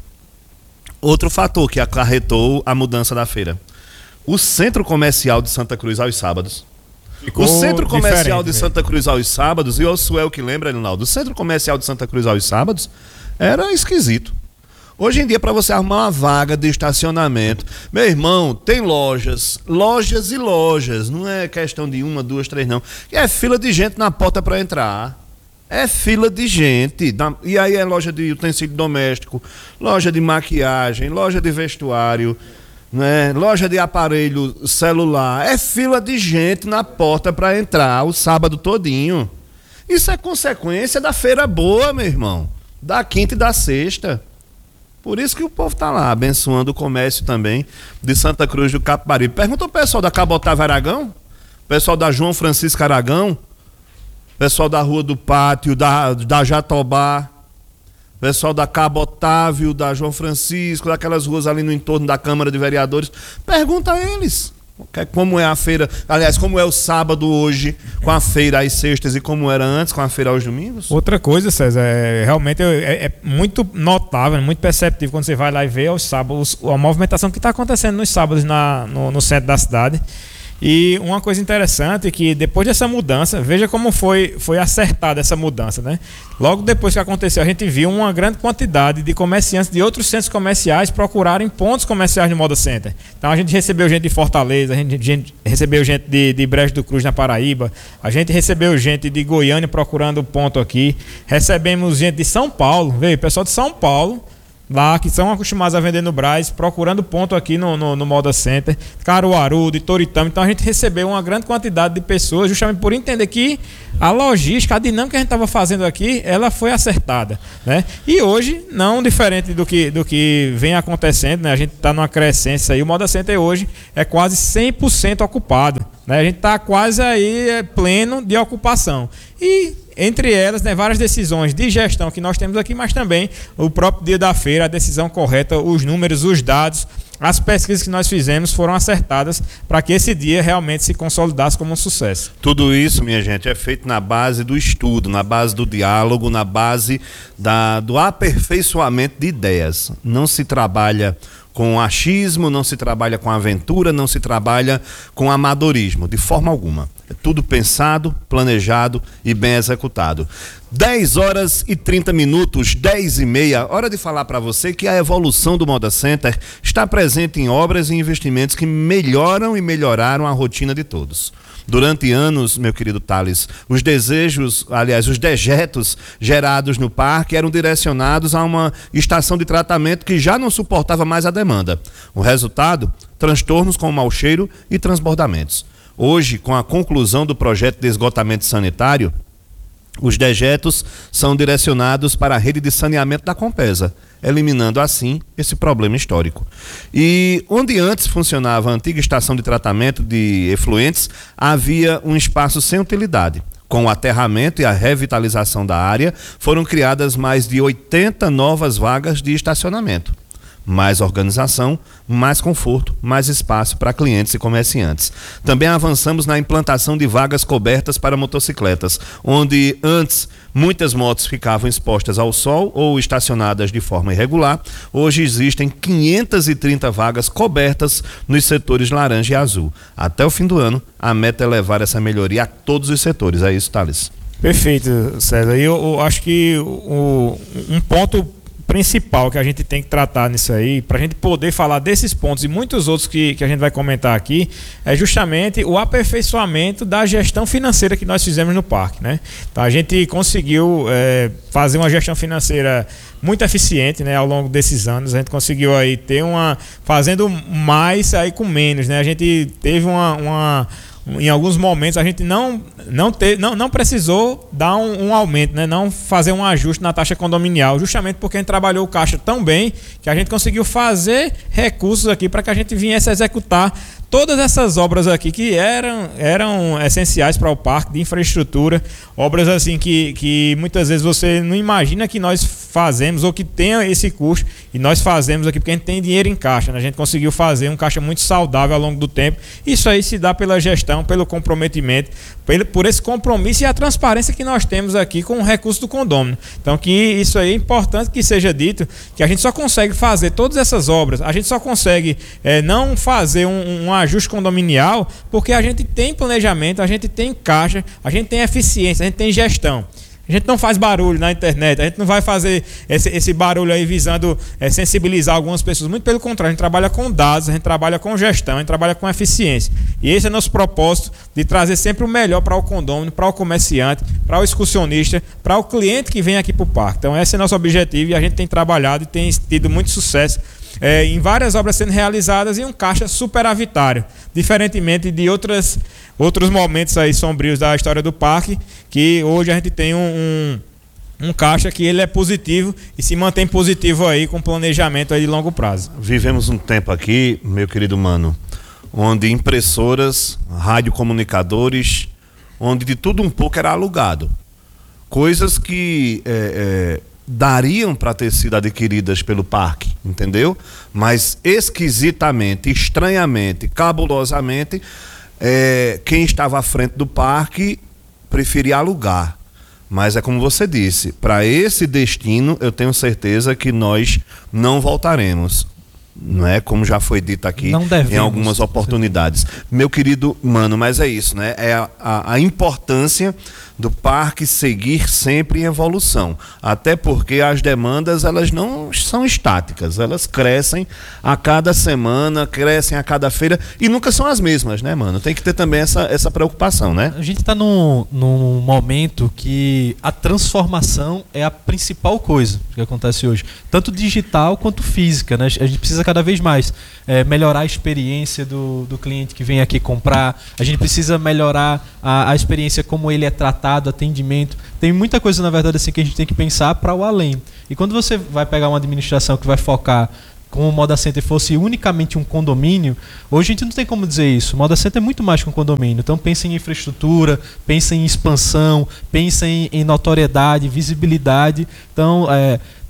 Speaker 4: Outro fator que acarretou a mudança da feira. O Centro Comercial de Santa Cruz aos sábados. O Centro Comercial de Santa Cruz aos sábados, e o Suel que lembra, Rinaldo, o Centro Comercial de Santa Cruz aos sábados era esquisito. Hoje em dia, para você arrumar uma vaga de estacionamento, meu irmão, tem lojas e lojas, não é questão de 1, 2, 3 não, é fila de gente na porta para entrar, é fila de gente, e aí é loja de utensílio doméstico, loja de maquiagem, loja de vestuário, né? Loja de aparelho celular, é fila de gente na porta para entrar o sábado todinho. Isso é consequência da feira boa, meu irmão, da quinta e da sexta. Por isso que o povo tá lá abençoando o comércio também de Santa Cruz do Capibaribe. Pergunta o pessoal da Cabotava Aragão, pessoal da João Francisco Aragão, pessoal da Rua do Pátio, da Jatobá, pessoal da Cabo Otávio, da João Francisco, daquelas ruas ali no entorno da Câmara de Vereadores. Pergunta a eles como é a feira, aliás, como é o sábado hoje com a feira às sextas e como era antes com a feira aos domingos.
Speaker 5: Outra coisa, César, realmente é muito notável, muito perceptível quando você vai lá e vê aos sábados a movimentação que está acontecendo nos sábados no centro da cidade. E uma coisa interessante é que depois dessa mudança, veja como foi acertada essa mudança, né? Logo depois que aconteceu, a gente viu uma grande quantidade de comerciantes de outros centros comerciais procurarem pontos comerciais no Moda Center. Então a gente recebeu gente de Fortaleza, a gente recebeu gente de Brejo do Cruz na Paraíba, a gente recebeu gente de Goiânia procurando ponto aqui, recebemos gente de São Paulo, veio pessoal de São Paulo, lá que são acostumados a vender no Brás, procurando ponto aqui no Moda Center, Caruaru, de Toritama. Então a gente recebeu uma grande quantidade de pessoas, justamente por entender que a logística, a dinâmica que a gente estava fazendo aqui, ela foi acertada, né? E hoje, não diferente do que vem acontecendo, né? A gente está numa crescência aí, o Moda Center hoje é quase 100% ocupado, né? A gente está quase aí pleno de ocupação. E entre elas, né, várias decisões de gestão que nós temos aqui, mas também o próprio dia da feira, a decisão correta, os números, os dados, as pesquisas que nós fizemos foram acertadas para que esse dia realmente se consolidasse como um sucesso.
Speaker 4: Tudo isso, minha gente, é feito na base do estudo, na base do diálogo, na base do aperfeiçoamento de ideias. Não se trabalha com achismo, não se trabalha com aventura, não se trabalha com amadorismo, de forma alguma. É tudo pensado, planejado e bem executado. 10h30, 10h30, hora de falar para você que a evolução do Moda Center está presente em obras e investimentos que melhoram e melhoraram a rotina de todos. Durante anos, meu querido Thales, os dejetos gerados no parque eram direcionados a uma estação de tratamento que já não suportava mais a demanda. O resultado? Transtornos com mau cheiro e transbordamentos. Hoje, com a conclusão do projeto de esgotamento sanitário, os dejetos são direcionados para a rede de saneamento da Compesa, eliminando assim esse problema histórico. E onde antes funcionava a antiga estação de tratamento de efluentes, havia um espaço sem utilidade. Com o aterramento e a revitalização da área, foram criadas mais de 80 novas vagas de estacionamento. Mais organização, mais conforto, mais espaço para clientes e comerciantes. Também avançamos na implantação de vagas cobertas para motocicletas, onde antes muitas motos ficavam expostas ao sol ou estacionadas de forma irregular. Hoje existem 530 vagas cobertas nos setores laranja e azul. Até o fim do ano, a meta é levar essa melhoria a todos os setores. É isso, Thales?
Speaker 5: Perfeito, César. Eu acho que um ponto principal que a gente tem que tratar nisso aí, para a gente poder falar desses pontos e muitos outros que a gente vai comentar aqui, é justamente o aperfeiçoamento da gestão financeira que nós fizemos no parque, né? Então a gente conseguiu fazer uma gestão financeira muito eficiente, né, ao longo desses anos. A gente conseguiu aí ter fazendo mais aí com menos, né? A gente teve em alguns momentos a gente não precisou dar um aumento, né? Não fazer um ajuste na taxa condominial, justamente porque a gente trabalhou o caixa tão bem que a gente conseguiu fazer recursos aqui para que a gente viesse a executar todas essas obras aqui que eram essenciais para o parque, de infraestrutura, obras assim que muitas vezes você não imagina que nós fazemos ou que tenha esse custo, e nós fazemos aqui porque a gente tem dinheiro em caixa, né? A gente conseguiu fazer um caixa muito saudável ao longo do tempo. Isso aí se dá pela gestão, pelo comprometimento, por esse compromisso e a transparência que nós temos aqui com o recurso do condômino. Então que isso aí é importante que seja dito, que a gente só consegue fazer todas essas obras, a gente só consegue não fazer um ajuste condominial porque a gente tem planejamento, a gente tem caixa, a gente tem eficiência, a gente tem gestão. A gente não faz barulho na internet, a gente não vai fazer esse barulho aí visando sensibilizar algumas pessoas. Muito pelo contrário, a gente trabalha com dados, a gente trabalha com gestão, a gente trabalha com eficiência. E esse é nosso propósito, de trazer sempre o melhor para o condômino, para o comerciante, para o excursionista, para o cliente que vem aqui para o parque. Então esse é nosso objetivo e a gente tem trabalhado e tem tido muito sucesso em várias obras sendo realizadas e um caixa superavitário, diferentemente de outros momentos aí sombrios da história do parque, que hoje a gente tem um caixa que ele é positivo e se mantém positivo aí com planejamento aí de longo prazo.
Speaker 4: Vivemos um tempo aqui, meu querido mano, onde impressoras, radiocomunicadores, onde de tudo um pouco era alugado. Coisas que dariam para ter sido adquiridas pelo parque, entendeu? Mas esquisitamente, estranhamente, cabulosamente, quem estava à frente do parque preferia alugar. Mas é como você disse, para esse destino eu tenho certeza que nós não voltaremos. Não é como já foi dito aqui em algumas oportunidades. Meu querido mano, mas é isso, né? É a importância do parque seguir sempre em evolução, até porque as demandas elas não são estáticas, elas crescem a cada semana, crescem a cada feira e nunca são as mesmas, né, mano? Tem que ter também essa preocupação, né?
Speaker 6: A gente está num momento que a transformação é a principal coisa que acontece hoje, tanto digital quanto física, né? A gente precisa cada vez mais melhorar a experiência do cliente que vem aqui comprar, a gente precisa melhorar a experiência como ele é tratado, atendimento. Tem muita coisa, na verdade, assim, que a gente tem que pensar para o além. E quando você vai pegar uma administração que vai focar como o Moda Center fosse unicamente um condomínio, hoje a gente não tem como dizer isso. O Moda Center é muito mais que um condomínio. Então pensa em infraestrutura, pensa em expansão, pensa em notoriedade, visibilidade. Então,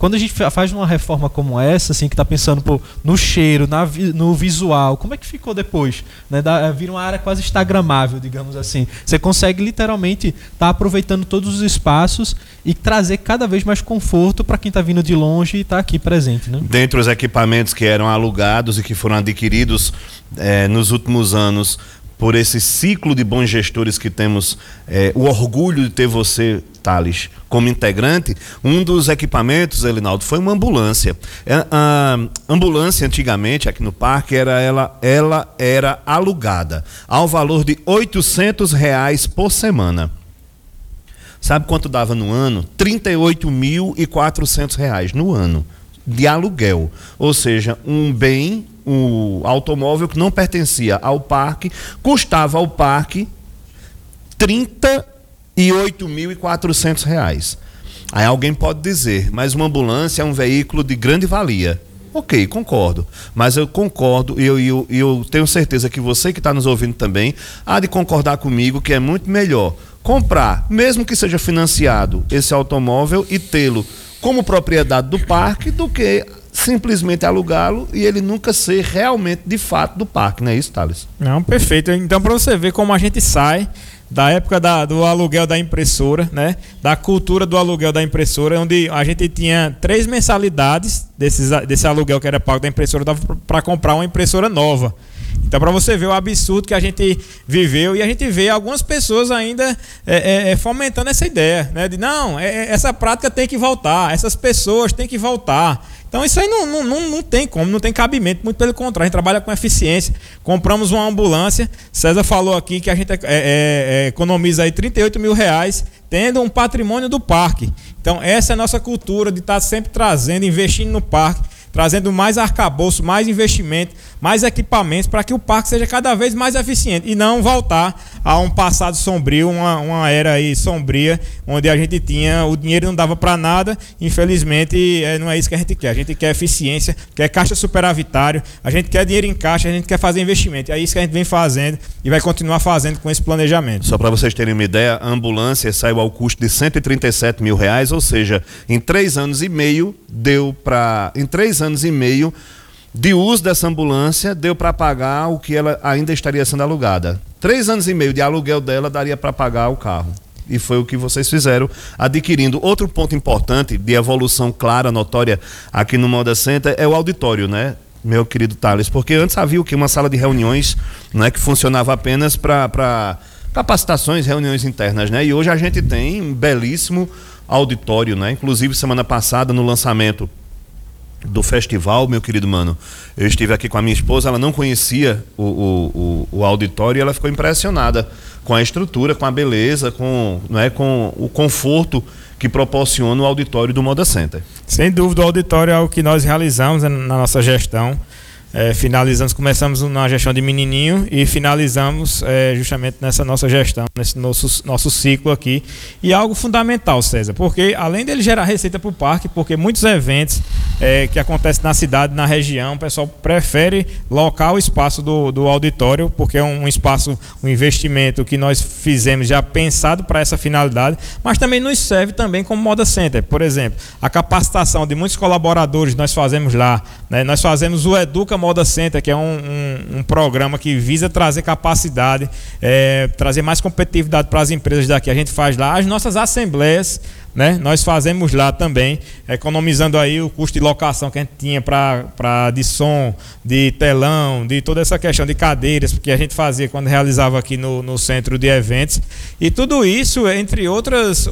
Speaker 6: quando a gente faz uma reforma como essa, assim, que tá pensando no cheiro, no visual, como é que ficou depois? Né? Vira uma área quase instagramável, digamos assim. Você consegue literalmente estar aproveitando todos os espaços e trazer cada vez mais conforto para quem está vindo de longe e está aqui presente, né?
Speaker 4: Dentre os equipamentos que eram alugados e que foram adquiridos nos últimos anos por esse ciclo de bons gestores que temos, o orgulho de ter você, Thales, como integrante, um dos equipamentos, Elinaldo, foi uma ambulância. A ambulância, antigamente, aqui no parque, ela era alugada ao valor de R$800 por semana. Sabe quanto dava no ano? R$38.400 no ano de aluguel. Ou seja, o automóvel que não pertencia ao parque, custava ao parque R$38.400. Aí alguém pode dizer, mas uma ambulância é um veículo de grande valia. Ok, concordo, mas eu concordo e eu tenho certeza que você que está nos ouvindo também há de concordar comigo que é muito melhor comprar, mesmo que seja financiado, esse automóvel e tê-lo como propriedade do parque do que simplesmente alugá-lo e ele nunca ser realmente de fato do parque, não é isso, Thales?
Speaker 5: Não, perfeito. Então, para você ver como a gente sai da época do aluguel da impressora, né? Da cultura do aluguel da impressora, onde a gente tinha 3 mensalidades desse aluguel que era pago da impressora, dava para comprar uma impressora nova. Então, para você ver o absurdo que a gente viveu, e a gente vê algumas pessoas ainda fomentando essa ideia, né? De não, essa prática tem que voltar, essas pessoas têm que voltar. Então isso aí não tem como, não tem cabimento, muito pelo contrário, a gente trabalha com eficiência, compramos uma ambulância, César falou aqui que a gente economiza aí R$38 mil, tendo um patrimônio do parque. Então essa é a nossa cultura de estar sempre trazendo, investindo no parque, trazendo mais arcabouço, mais investimento, mais equipamentos para que o parque seja cada vez mais eficiente e não voltar a um passado sombrio, uma era aí sombria, onde a gente tinha, o dinheiro não dava para nada, infelizmente não é isso que a gente quer eficiência, quer caixa superavitário, a gente quer dinheiro em caixa, a gente quer fazer investimento, é isso que a gente vem fazendo e vai continuar fazendo com esse planejamento.
Speaker 4: Só para vocês terem uma ideia, a ambulância saiu ao custo de R$137 mil, ou seja, em 3 anos e meio de uso dessa ambulância, deu para pagar o que ela ainda estaria sendo alugada. 3 anos e meio de aluguel dela daria para pagar o carro. E foi o que vocês fizeram, adquirindo. Outro ponto importante de evolução clara, notória aqui no Moda Center é o auditório, né, meu querido Thales? Porque antes havia o quê? Uma sala de reuniões, né, que funcionava apenas para capacitações, reuniões internas, né? E hoje a gente tem um belíssimo auditório, né? Inclusive semana passada no lançamento do festival, meu querido mano, eu estive aqui com a minha esposa, ela não conhecia o auditório e ela ficou impressionada com a estrutura, com a beleza, com o conforto que proporciona o auditório do Moda Center.
Speaker 5: Sem dúvida, o auditório é o que nós realizamos na nossa gestão. Começamos na gestão de menininho e finalizamos justamente nessa nossa gestão, nesse nosso ciclo aqui. E algo fundamental, César, porque além dele gerar receita para o parque, porque muitos eventos que acontecem na cidade, na região, o pessoal prefere locar o espaço do auditório, porque é um espaço, um investimento que nós fizemos já pensado para essa finalidade, mas também nos serve também como Moda Center. Por exemplo, a capacitação de muitos colaboradores nós fazemos lá, né? Nós fazemos o Educa Moda Center, que é um programa que visa trazer capacidade, trazer mais competitividade para as empresas daqui. A gente faz lá as nossas assembleias, né? Nós fazemos lá também, economizando aí o custo de locação que a gente tinha de som, de telão, de toda essa questão de cadeiras, porque a gente fazia quando realizava aqui no centro de eventos. E tudo isso, entre outros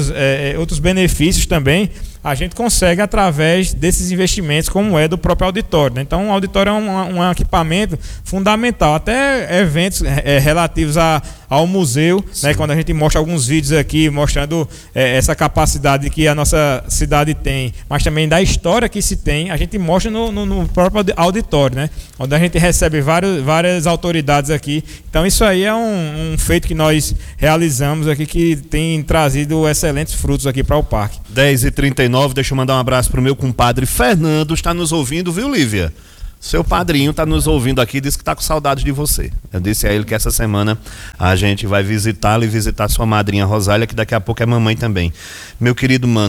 Speaker 5: benefícios também, a gente consegue através desses investimentos, como é do próprio auditório, né? Então o auditório é um equipamento fundamental, até eventos relativos ao museu, né? Quando a gente mostra alguns vídeos aqui mostrando essa capacidade que a nossa cidade tem, mas também da história que se tem, a gente mostra no próprio auditório, né? Onde a gente recebe várias autoridades aqui. Então isso aí é um feito que nós realizamos aqui, que tem trazido excelentes frutos aqui para o parque.
Speaker 4: 10h39, deixa eu mandar um abraço pro meu compadre Fernando, está nos ouvindo, viu, Lívia? Seu padrinho está nos ouvindo aqui, disse que está com saudade de você. Eu disse a ele que essa semana a gente vai visitá-lo e visitar sua madrinha Rosália, que daqui a pouco é mamãe também. Meu querido mano,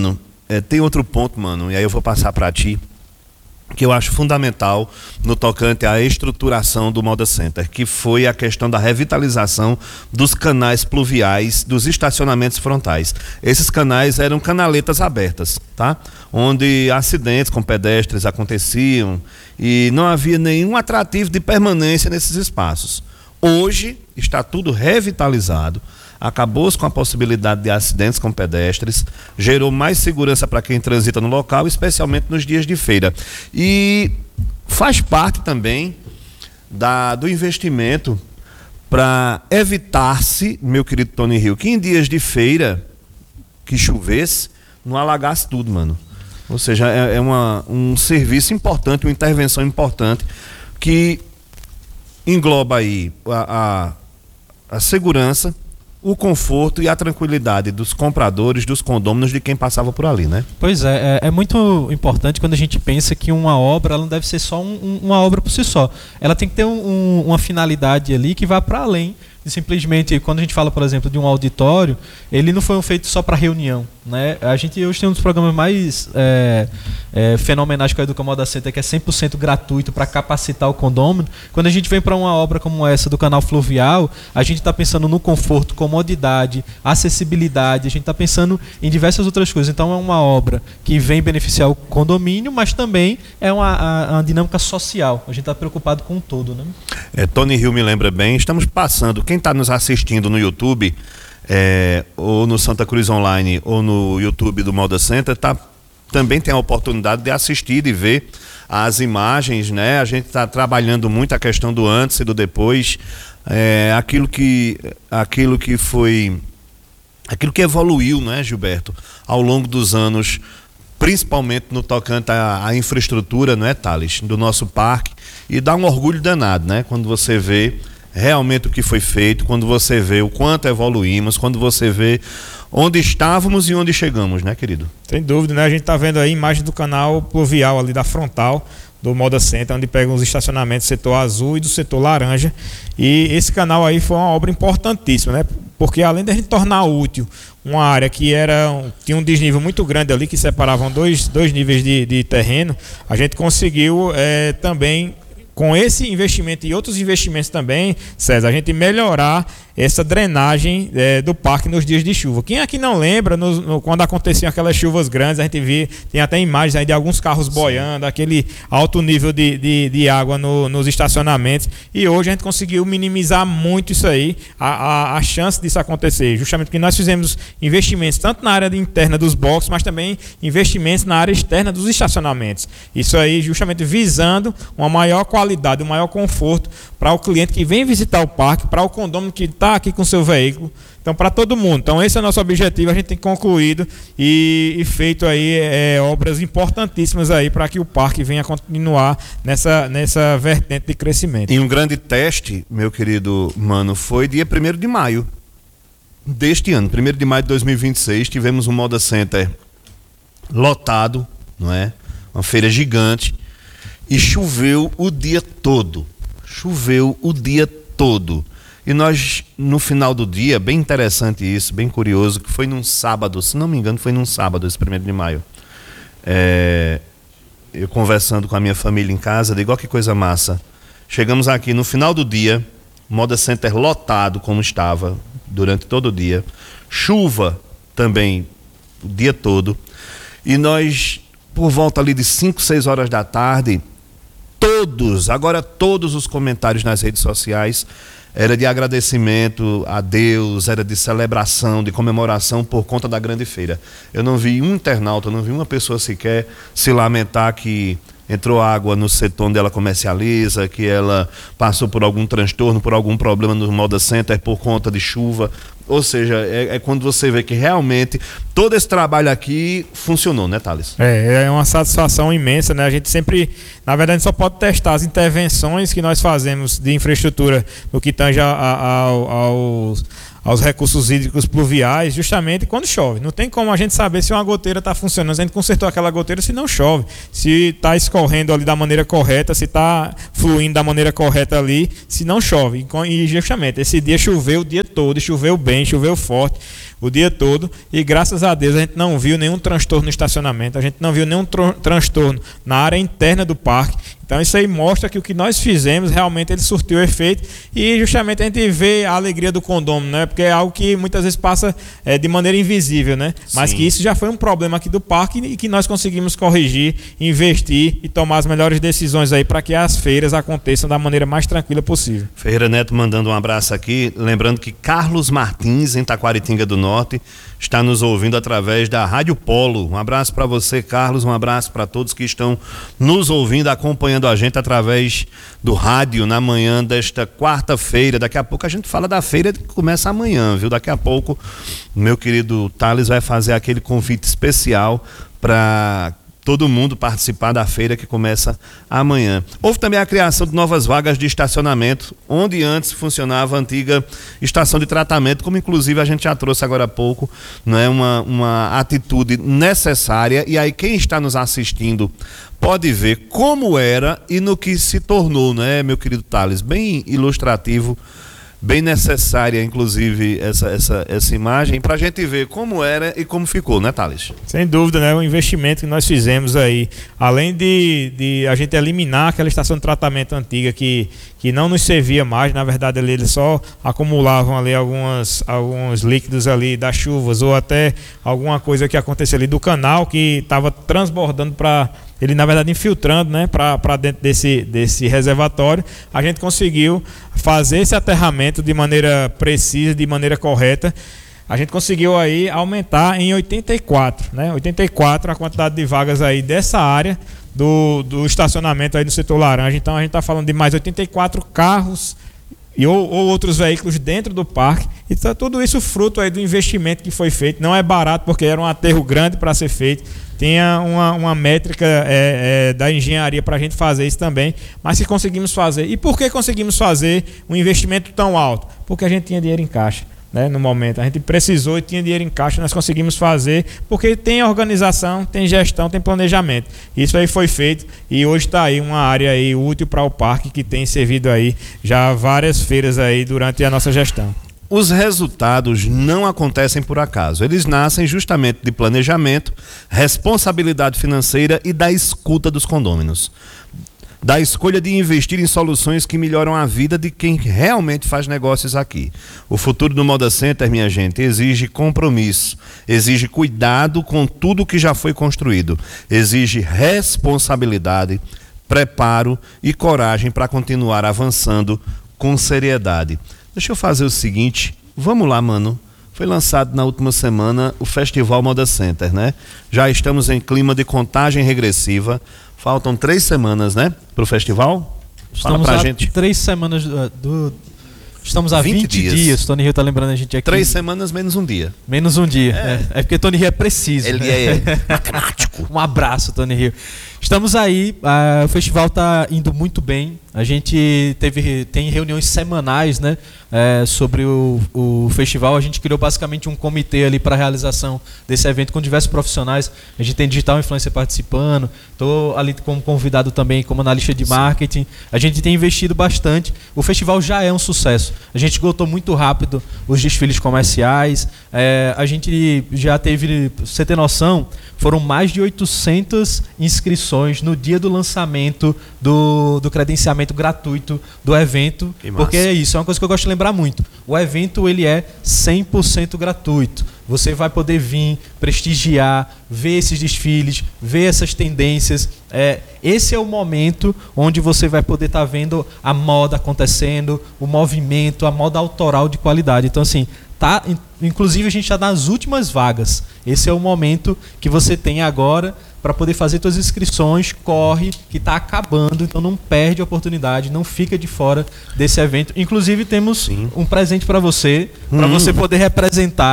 Speaker 4: tem outro ponto, mano, e aí eu vou passar para ti, que eu acho fundamental no tocante à estruturação do Moda Center, que foi a questão da revitalização dos canais pluviais dos estacionamentos frontais. Esses canais eram canaletas abertas, tá? Onde acidentes com pedestres aconteciam e não havia nenhum atrativo de permanência nesses espaços. Hoje está tudo revitalizado. Acabou-se com a possibilidade de acidentes com pedestres, gerou mais segurança para quem transita no local, especialmente nos dias de feira. E faz parte também do investimento para evitar-se, meu querido Tony Hill, que em dias de feira, que chovesse, não alagasse tudo, mano. Ou seja, um serviço importante, uma intervenção importante, que engloba aí a segurança, o conforto e a tranquilidade dos compradores, dos condôminos, de quem passava por ali, né?
Speaker 6: Pois é muito importante quando a gente pensa que uma obra ela não deve ser só uma obra por si só. Ela tem que ter uma finalidade ali que vá para além de simplesmente, quando a gente fala, por exemplo, de um auditório, ele não foi feito só para reunião, né? A gente hoje tem um dos programas mais fenomenais com a Educa Moda Center, que é 100% gratuito para capacitar o condômino. Quando a gente vem para uma obra como essa do canal fluvial, a gente está pensando no conforto, comodidade, acessibilidade, a gente está pensando em diversas outras coisas. Então é uma obra que vem beneficiar o condomínio, mas também é uma dinâmica social. A gente está preocupado com o todo, né?
Speaker 4: Tony Hill me lembra bem, estamos passando, quem está nos assistindo no YouTube, ou no Santa Cruz Online, ou no YouTube do Moda Center, também tem a oportunidade de assistir e ver as imagens, né? A gente está trabalhando muito a questão do antes e do depois, aquilo que evoluiu, né, Gilberto, ao longo dos anos, principalmente no tocante à infraestrutura, não é, Thales, do nosso parque, e dá um orgulho danado, né, quando você vê realmente o que foi feito, quando você vê o quanto evoluímos, quando você vê onde estávamos e onde chegamos, né, querido?
Speaker 5: Sem dúvida, né? A gente está vendo aí imagem do canal pluvial ali da frontal do Moda Center, onde pegam os estacionamentos do setor azul e do setor laranja. E esse canal aí foi uma obra importantíssima, né? Porque além de a gente tornar útil uma área que tinha um desnível muito grande ali, que separavam dois níveis de terreno, a gente conseguiu também, com esse investimento e outros investimentos também, César, a gente melhorar essa drenagem do parque nos dias de chuva. Quem aqui não lembra, quando aconteciam aquelas chuvas grandes, a gente via, tem até imagens aí de alguns carros boiando, aquele alto nível de água nos estacionamentos, e hoje a gente conseguiu minimizar muito isso aí, a chance disso acontecer, justamente porque nós fizemos investimentos tanto na área interna dos boxes, mas também investimentos na área externa dos estacionamentos. Isso aí justamente visando uma maior qualidade, um maior conforto para o cliente que vem visitar o parque, para o condômino que está aqui com seu veículo, então para todo mundo. Então esse é o nosso objetivo, a gente tem concluído e feito aí obras importantíssimas aí para que o parque venha continuar nessa vertente de crescimento.
Speaker 4: E um grande teste, meu querido mano, foi dia 1º de maio deste ano, 1º de maio de 2026, tivemos um Moda Center lotado, não é? Uma feira gigante, e choveu o dia todo. E nós, no final do dia, bem interessante isso, bem curioso, que foi num sábado, se não me engano, foi num sábado, esse 1º de maio. Eu conversando com a minha família em casa, digo, ó, que coisa massa. Chegamos aqui no final do dia, Moda Center lotado como estava durante todo o dia, chuva também o dia todo, e nós, por volta ali de 5, 6 horas da tarde, todos os comentários nas redes sociais era de agradecimento a Deus, era de celebração, de comemoração por conta da grande feira. Eu não vi um internauta, não vi uma pessoa sequer se lamentar que entrou água no setor onde ela comercializa, que ela passou por algum transtorno, por algum problema no Moda Center por conta de chuva. Ou seja, é quando você vê que realmente todo esse trabalho aqui funcionou, né, Thales?
Speaker 5: É uma satisfação imensa, né? A gente sempre, na verdade, só pode testar as intervenções que nós fazemos de infraestrutura no que tange aos recursos hídricos pluviais, justamente quando chove. Não tem como a gente saber se uma goteira está funcionando. A gente consertou aquela goteira se não chove, se está escorrendo ali da maneira correta, se está fluindo da maneira correta ali, se não chove. E justamente esse dia choveu o dia todo, choveu bem, choveu forte o dia todo, e graças a Deus a gente não viu nenhum transtorno no estacionamento, a gente não viu nenhum transtorno na área interna do parque. Então isso aí mostra que o que nós fizemos realmente ele surtiu efeito, e justamente a gente vê a alegria do condômino, né? Porque é algo que muitas vezes passa de maneira invisível, né? Mas que isso já foi um problema aqui do parque e que nós conseguimos corrigir, investir e tomar as melhores decisões aí para que as feiras aconteçam da maneira mais tranquila possível.
Speaker 4: Ferreira Neto mandando um abraço aqui, lembrando que Carlos Martins, em Taquaritinga do Norte, está nos ouvindo através da Rádio Polo. Um abraço para você, Carlos, um abraço para todos que estão nos ouvindo, acompanhando a gente através do rádio na manhã desta quarta-feira. Daqui a pouco a gente fala da feira que começa amanhã, viu? Daqui a pouco o meu querido Thales vai fazer aquele convite especial para todo mundo participar da feira que começa amanhã. Houve também a criação de novas vagas de estacionamento, onde antes funcionava a antiga estação de tratamento, como inclusive a gente já trouxe agora há pouco, né, uma atitude necessária. E aí quem está nos assistindo pode ver como era e no que se tornou, né, meu querido Thales? Bem ilustrativo, bem necessária, inclusive, essa imagem, para a gente ver como era e como ficou, né, Thales?
Speaker 5: Sem dúvida, né? O investimento que nós fizemos aí, além de a gente eliminar aquela estação de tratamento antiga que não nos servia mais, na verdade eles só acumulavam ali alguns líquidos ali das chuvas, ou até alguma coisa que acontecia ali do canal que estava transbordando para ele, na verdade, infiltrando, né, para dentro desse reservatório. A gente conseguiu fazer esse aterramento de maneira precisa, de maneira correta. A gente conseguiu aí aumentar em 84, né? 84 a quantidade de vagas aí dessa área do estacionamento aí no setor laranja. Então a gente está falando de mais 84 carros ou outros veículos dentro do parque. E tá tudo isso fruto aí do investimento que foi feito. Não é barato, porque era um aterro grande para ser feito. Tinha uma métrica da engenharia para a gente fazer isso também, mas que conseguimos fazer. E por que conseguimos fazer um investimento tão alto? Porque a gente tinha dinheiro em caixa, né? No momento a gente precisou e tinha dinheiro em caixa, nós conseguimos fazer, porque tem organização, tem gestão, tem planejamento. Isso aí foi feito e hoje está aí uma área aí útil para o parque, que tem servido aí já várias feiras aí durante a nossa gestão.
Speaker 4: Os resultados não acontecem por acaso. Eles nascem justamente de planejamento, responsabilidade financeira e da escuta dos condôminos. Da escolha de investir em soluções que melhoram a vida de quem realmente faz negócios aqui. O futuro do Moda Center, minha gente, exige compromisso, exige cuidado com tudo que já foi construído, exige responsabilidade, preparo e coragem para continuar avançando com seriedade. Deixa eu fazer o seguinte, vamos lá, mano. Foi lançado na última semana o Festival Moda Center, né? Já estamos em clima de contagem regressiva. Faltam 3 semanas, né, para o festival?
Speaker 6: Estamos
Speaker 4: Fala pra
Speaker 6: há
Speaker 4: gente.
Speaker 6: 3 semanas Estamos há 20 dias. Tony Rio tá lembrando a gente aqui.
Speaker 4: 3 semanas menos um dia.
Speaker 6: Menos um dia. É porque Tony Rio é preciso.
Speaker 4: Ele é matemático.
Speaker 6: Um abraço, Tony Rio. Estamos aí, o festival está indo muito bem. A gente tem reuniões semanais, né, sobre o festival. A gente criou basicamente um comitê ali para a realização desse evento com diversos profissionais. A gente tem digital influencer participando. Estou ali como convidado também, como analista de marketing. A gente tem investido bastante. O festival já é um sucesso. A gente esgotou muito rápido os desfiles comerciais. A gente já teve, pra você ter noção, foram mais de 800 inscrições no dia do lançamento do credenciamento gratuito do evento. Porque é isso, é uma coisa que eu gosto de lembrar muito. O evento ele é 100% gratuito. Você vai poder vir, prestigiar, ver esses desfiles, ver essas tendências. Esse é o momento onde você vai poder estar vendo a moda acontecendo, o movimento, a moda autoral de qualidade. Então, assim, inclusive a gente está nas últimas vagas. Esse é o momento que você tem agora para poder fazer suas inscrições. Corre, que está acabando, então não perde a oportunidade, não fica de fora desse evento. Inclusive temos um presente para você poder representar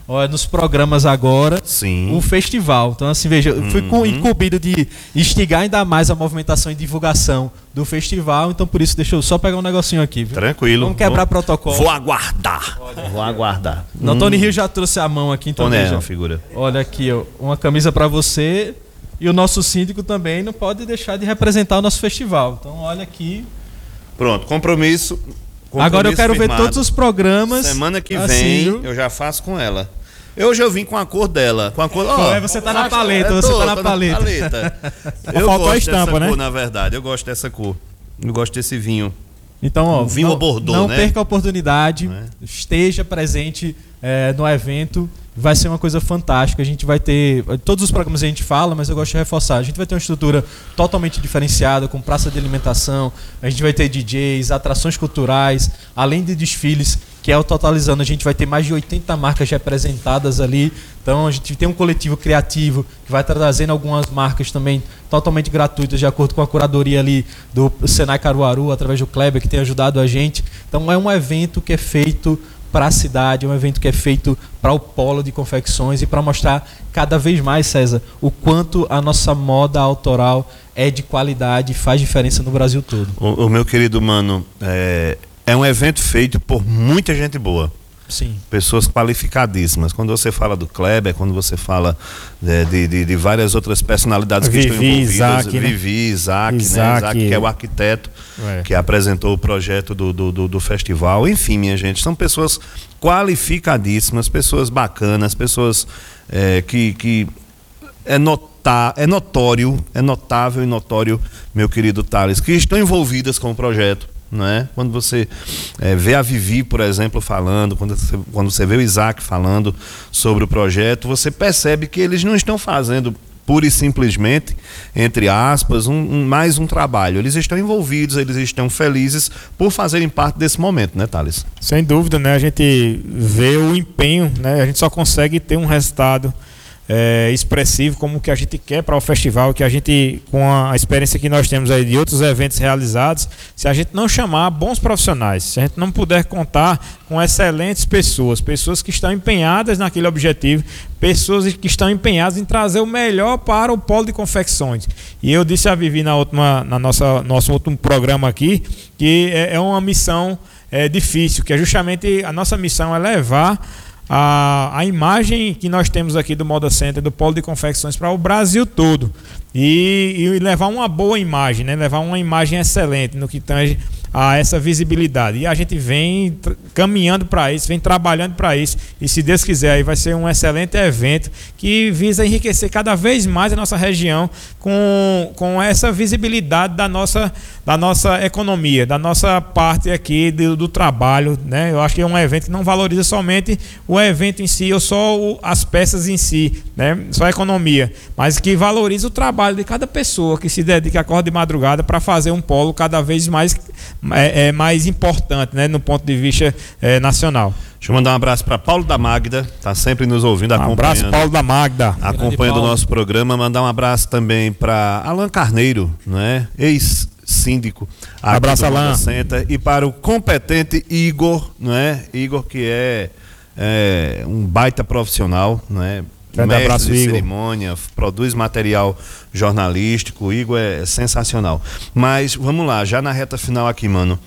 Speaker 6: nos programas agora,
Speaker 4: Sim.
Speaker 6: o festival. Então, assim, veja, eu fui incumbido de instigar ainda mais a movimentação e divulgação do festival, então por isso deixa eu só pegar um negocinho aqui, viu?
Speaker 4: Tranquilo.
Speaker 6: Vamos quebrar protocolo.
Speaker 4: Vou aguardar. Vou aguardar.
Speaker 6: Não, Tony Rio já trouxe a mão aqui, então
Speaker 4: Tony é
Speaker 6: veja.
Speaker 4: uma figura.
Speaker 6: Olha aqui, ó, uma camisa para você, e o nosso síndico também não pode deixar de representar o nosso festival. Então, olha aqui.
Speaker 4: Pronto, compromisso
Speaker 6: Agora eu quero
Speaker 4: firmado.
Speaker 6: ver todos os programas.
Speaker 4: Semana que
Speaker 6: assim,
Speaker 4: vem
Speaker 6: viu?
Speaker 4: eu já faço com ela. Hoje eu vim com a cor dela. Com a cor.
Speaker 6: Você tá na paleta, você tá na paleta.
Speaker 4: Eu
Speaker 5: faltou a
Speaker 4: gosto
Speaker 5: estampa,
Speaker 4: dessa
Speaker 5: né?
Speaker 4: cor, na verdade. Eu gosto dessa cor. Eu gosto desse vinho.
Speaker 6: Então, ó,
Speaker 4: vinho ao Bordeaux,
Speaker 6: não
Speaker 4: né?
Speaker 6: perca a oportunidade,
Speaker 4: Não é?
Speaker 6: esteja presente no evento. Vai ser uma coisa fantástica. A gente vai ter. Todos os programas a gente fala, mas eu gosto de reforçar. A gente vai ter uma estrutura totalmente diferenciada, com praça de alimentação. A gente vai ter DJs, atrações culturais, além de desfiles, que é o totalizando. A gente vai ter mais de 80 marcas representadas ali. Então a gente tem um coletivo criativo que vai trazendo algumas marcas também totalmente gratuitas, de acordo com a curadoria ali do Senai Caruaru, através do Kleber, que tem ajudado a gente. Então é um evento que é feito para a cidade, é um evento que é feito para o polo de confecções e para mostrar cada vez mais, César, o quanto a nossa moda autoral é de qualidade e faz diferença no Brasil todo.
Speaker 4: O meu querido mano, é um evento feito por muita gente boa.
Speaker 6: Sim.
Speaker 4: Pessoas qualificadíssimas. Quando você fala do Kleber, quando você fala de várias outras personalidades que estão envolvidas,
Speaker 5: Isaac, né?
Speaker 4: Vivi, Isaac, que é o arquiteto que apresentou o projeto do festival. Enfim, minha gente, são pessoas qualificadíssimas, pessoas bacanas, pessoas que é notável e notório, meu querido Thales, que estão envolvidas com o projeto. Né? Quando você vê a Vivi, por exemplo, falando, quando você vê o Isaac falando sobre o projeto, você percebe que eles não estão fazendo pura e simplesmente, entre aspas, mais um trabalho. Eles estão envolvidos, eles estão felizes por fazerem parte desse momento, né, Thales?
Speaker 5: Sem dúvida, né? A gente vê o empenho, né? A gente só consegue ter um resultado expressivo como o que a gente quer para o festival, que a gente, com a experiência que nós temos aí de outros eventos realizados, se a gente não chamar bons profissionais, se a gente não puder contar com excelentes pessoas que estão empenhadas naquele objetivo, pessoas que estão empenhadas em trazer o melhor para o polo de confecções. E eu disse a Vivi nosso último programa aqui, que é uma missão difícil, que é justamente a nossa missão é levar a imagem que nós temos aqui do Moda Center, do polo de confecções, para o Brasil todo e levar uma boa imagem, né? Levar uma imagem excelente no que tange a essa visibilidade, e a gente vem caminhando para isso, vem trabalhando para isso, e se Deus quiser aí vai ser um excelente evento que visa enriquecer cada vez mais a nossa região com essa visibilidade da nossa economia, da nossa parte aqui do trabalho, né? Eu acho que é um evento que não valoriza somente o evento em si, ou só as peças em si, né? Só a economia, mas que valoriza o trabalho de cada pessoa que se dedica, acorda de madrugada para fazer um polo cada vez mais importante, né, no ponto de vista nacional.
Speaker 4: Deixa eu mandar um abraço para Paulo da Magda, tá sempre nos ouvindo, acompanhando. Um abraço,
Speaker 5: Paulo da Magda.
Speaker 4: Acompanhando o nosso programa. Mandar um abraço também para Alan Carneiro, né, ex-síndico.
Speaker 5: Abraço, Alan.
Speaker 4: E para o competente Igor, né, Igor que é um baita profissional, né, mestre de cerimônia, produz material jornalístico. O Igor é sensacional. Mas vamos lá, já na reta final aqui, mano.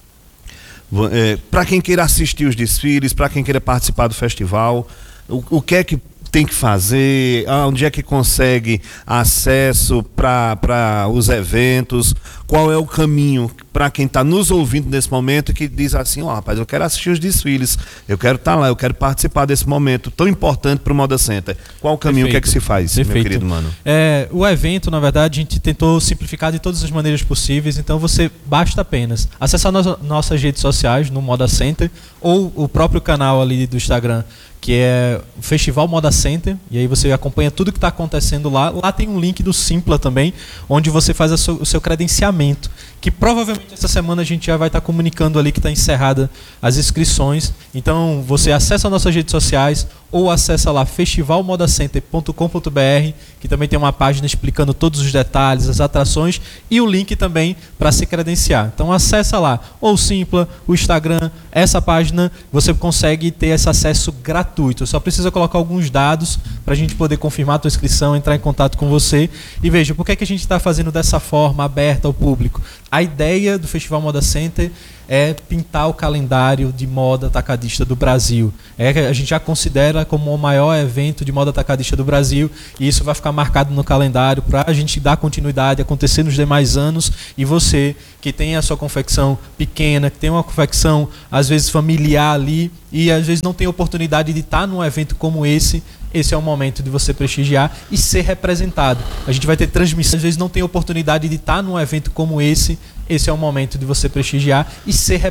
Speaker 4: Para quem queira assistir os desfiles, para quem queira participar do festival, o que é que tem que fazer? Onde é que consegue acesso para os eventos? Qual é o caminho para quem está nos ouvindo nesse momento e que diz assim, rapaz, eu quero assistir os desfiles, eu quero estar lá, eu quero participar desse momento tão importante para o Moda Center. Qual o caminho?
Speaker 6: Perfeito.
Speaker 4: O que é que se faz, meu querido mano?
Speaker 6: O evento, na verdade, a gente tentou simplificar de todas as maneiras possíveis, então você basta apenas acessar nossas redes sociais no Moda Center, ou o próprio canal ali do Instagram, que é o Festival Moda Center, e aí você acompanha tudo que está acontecendo lá. Lá tem um link do Simpla também, onde você faz o seu credenciamento, que provavelmente provavelmente essa semana a gente já vai estar comunicando ali que está encerrada as inscrições. Então você acessa nossas redes sociais ou acessa lá festivalmodacenter.com.br, que também tem uma página explicando todos os detalhes, as atrações e o link também para se credenciar. Então acessa lá, ou o Simpla, o Instagram, essa página, você consegue ter esse acesso gratuito. Só precisa colocar alguns dados para a gente poder confirmar a tua inscrição, entrar em contato com você. E veja, por que a gente está fazendo dessa forma aberta ao público? A ideia do Festival Moda Center é pintar o calendário de moda atacadista do Brasil. A gente já considera como o maior evento de moda atacadista do Brasil, e isso vai ficar marcado no calendário para a gente dar continuidade, acontecer nos demais anos. E você que tem a sua confecção pequena, que tem uma confecção às vezes familiar ali e às vezes não tem oportunidade de estar num evento como esse é o momento de você prestigiar e ser representado. A gente vai ter transmissão, às vezes não tem oportunidade de estar num evento como esse é o momento de você prestigiar e ser representado.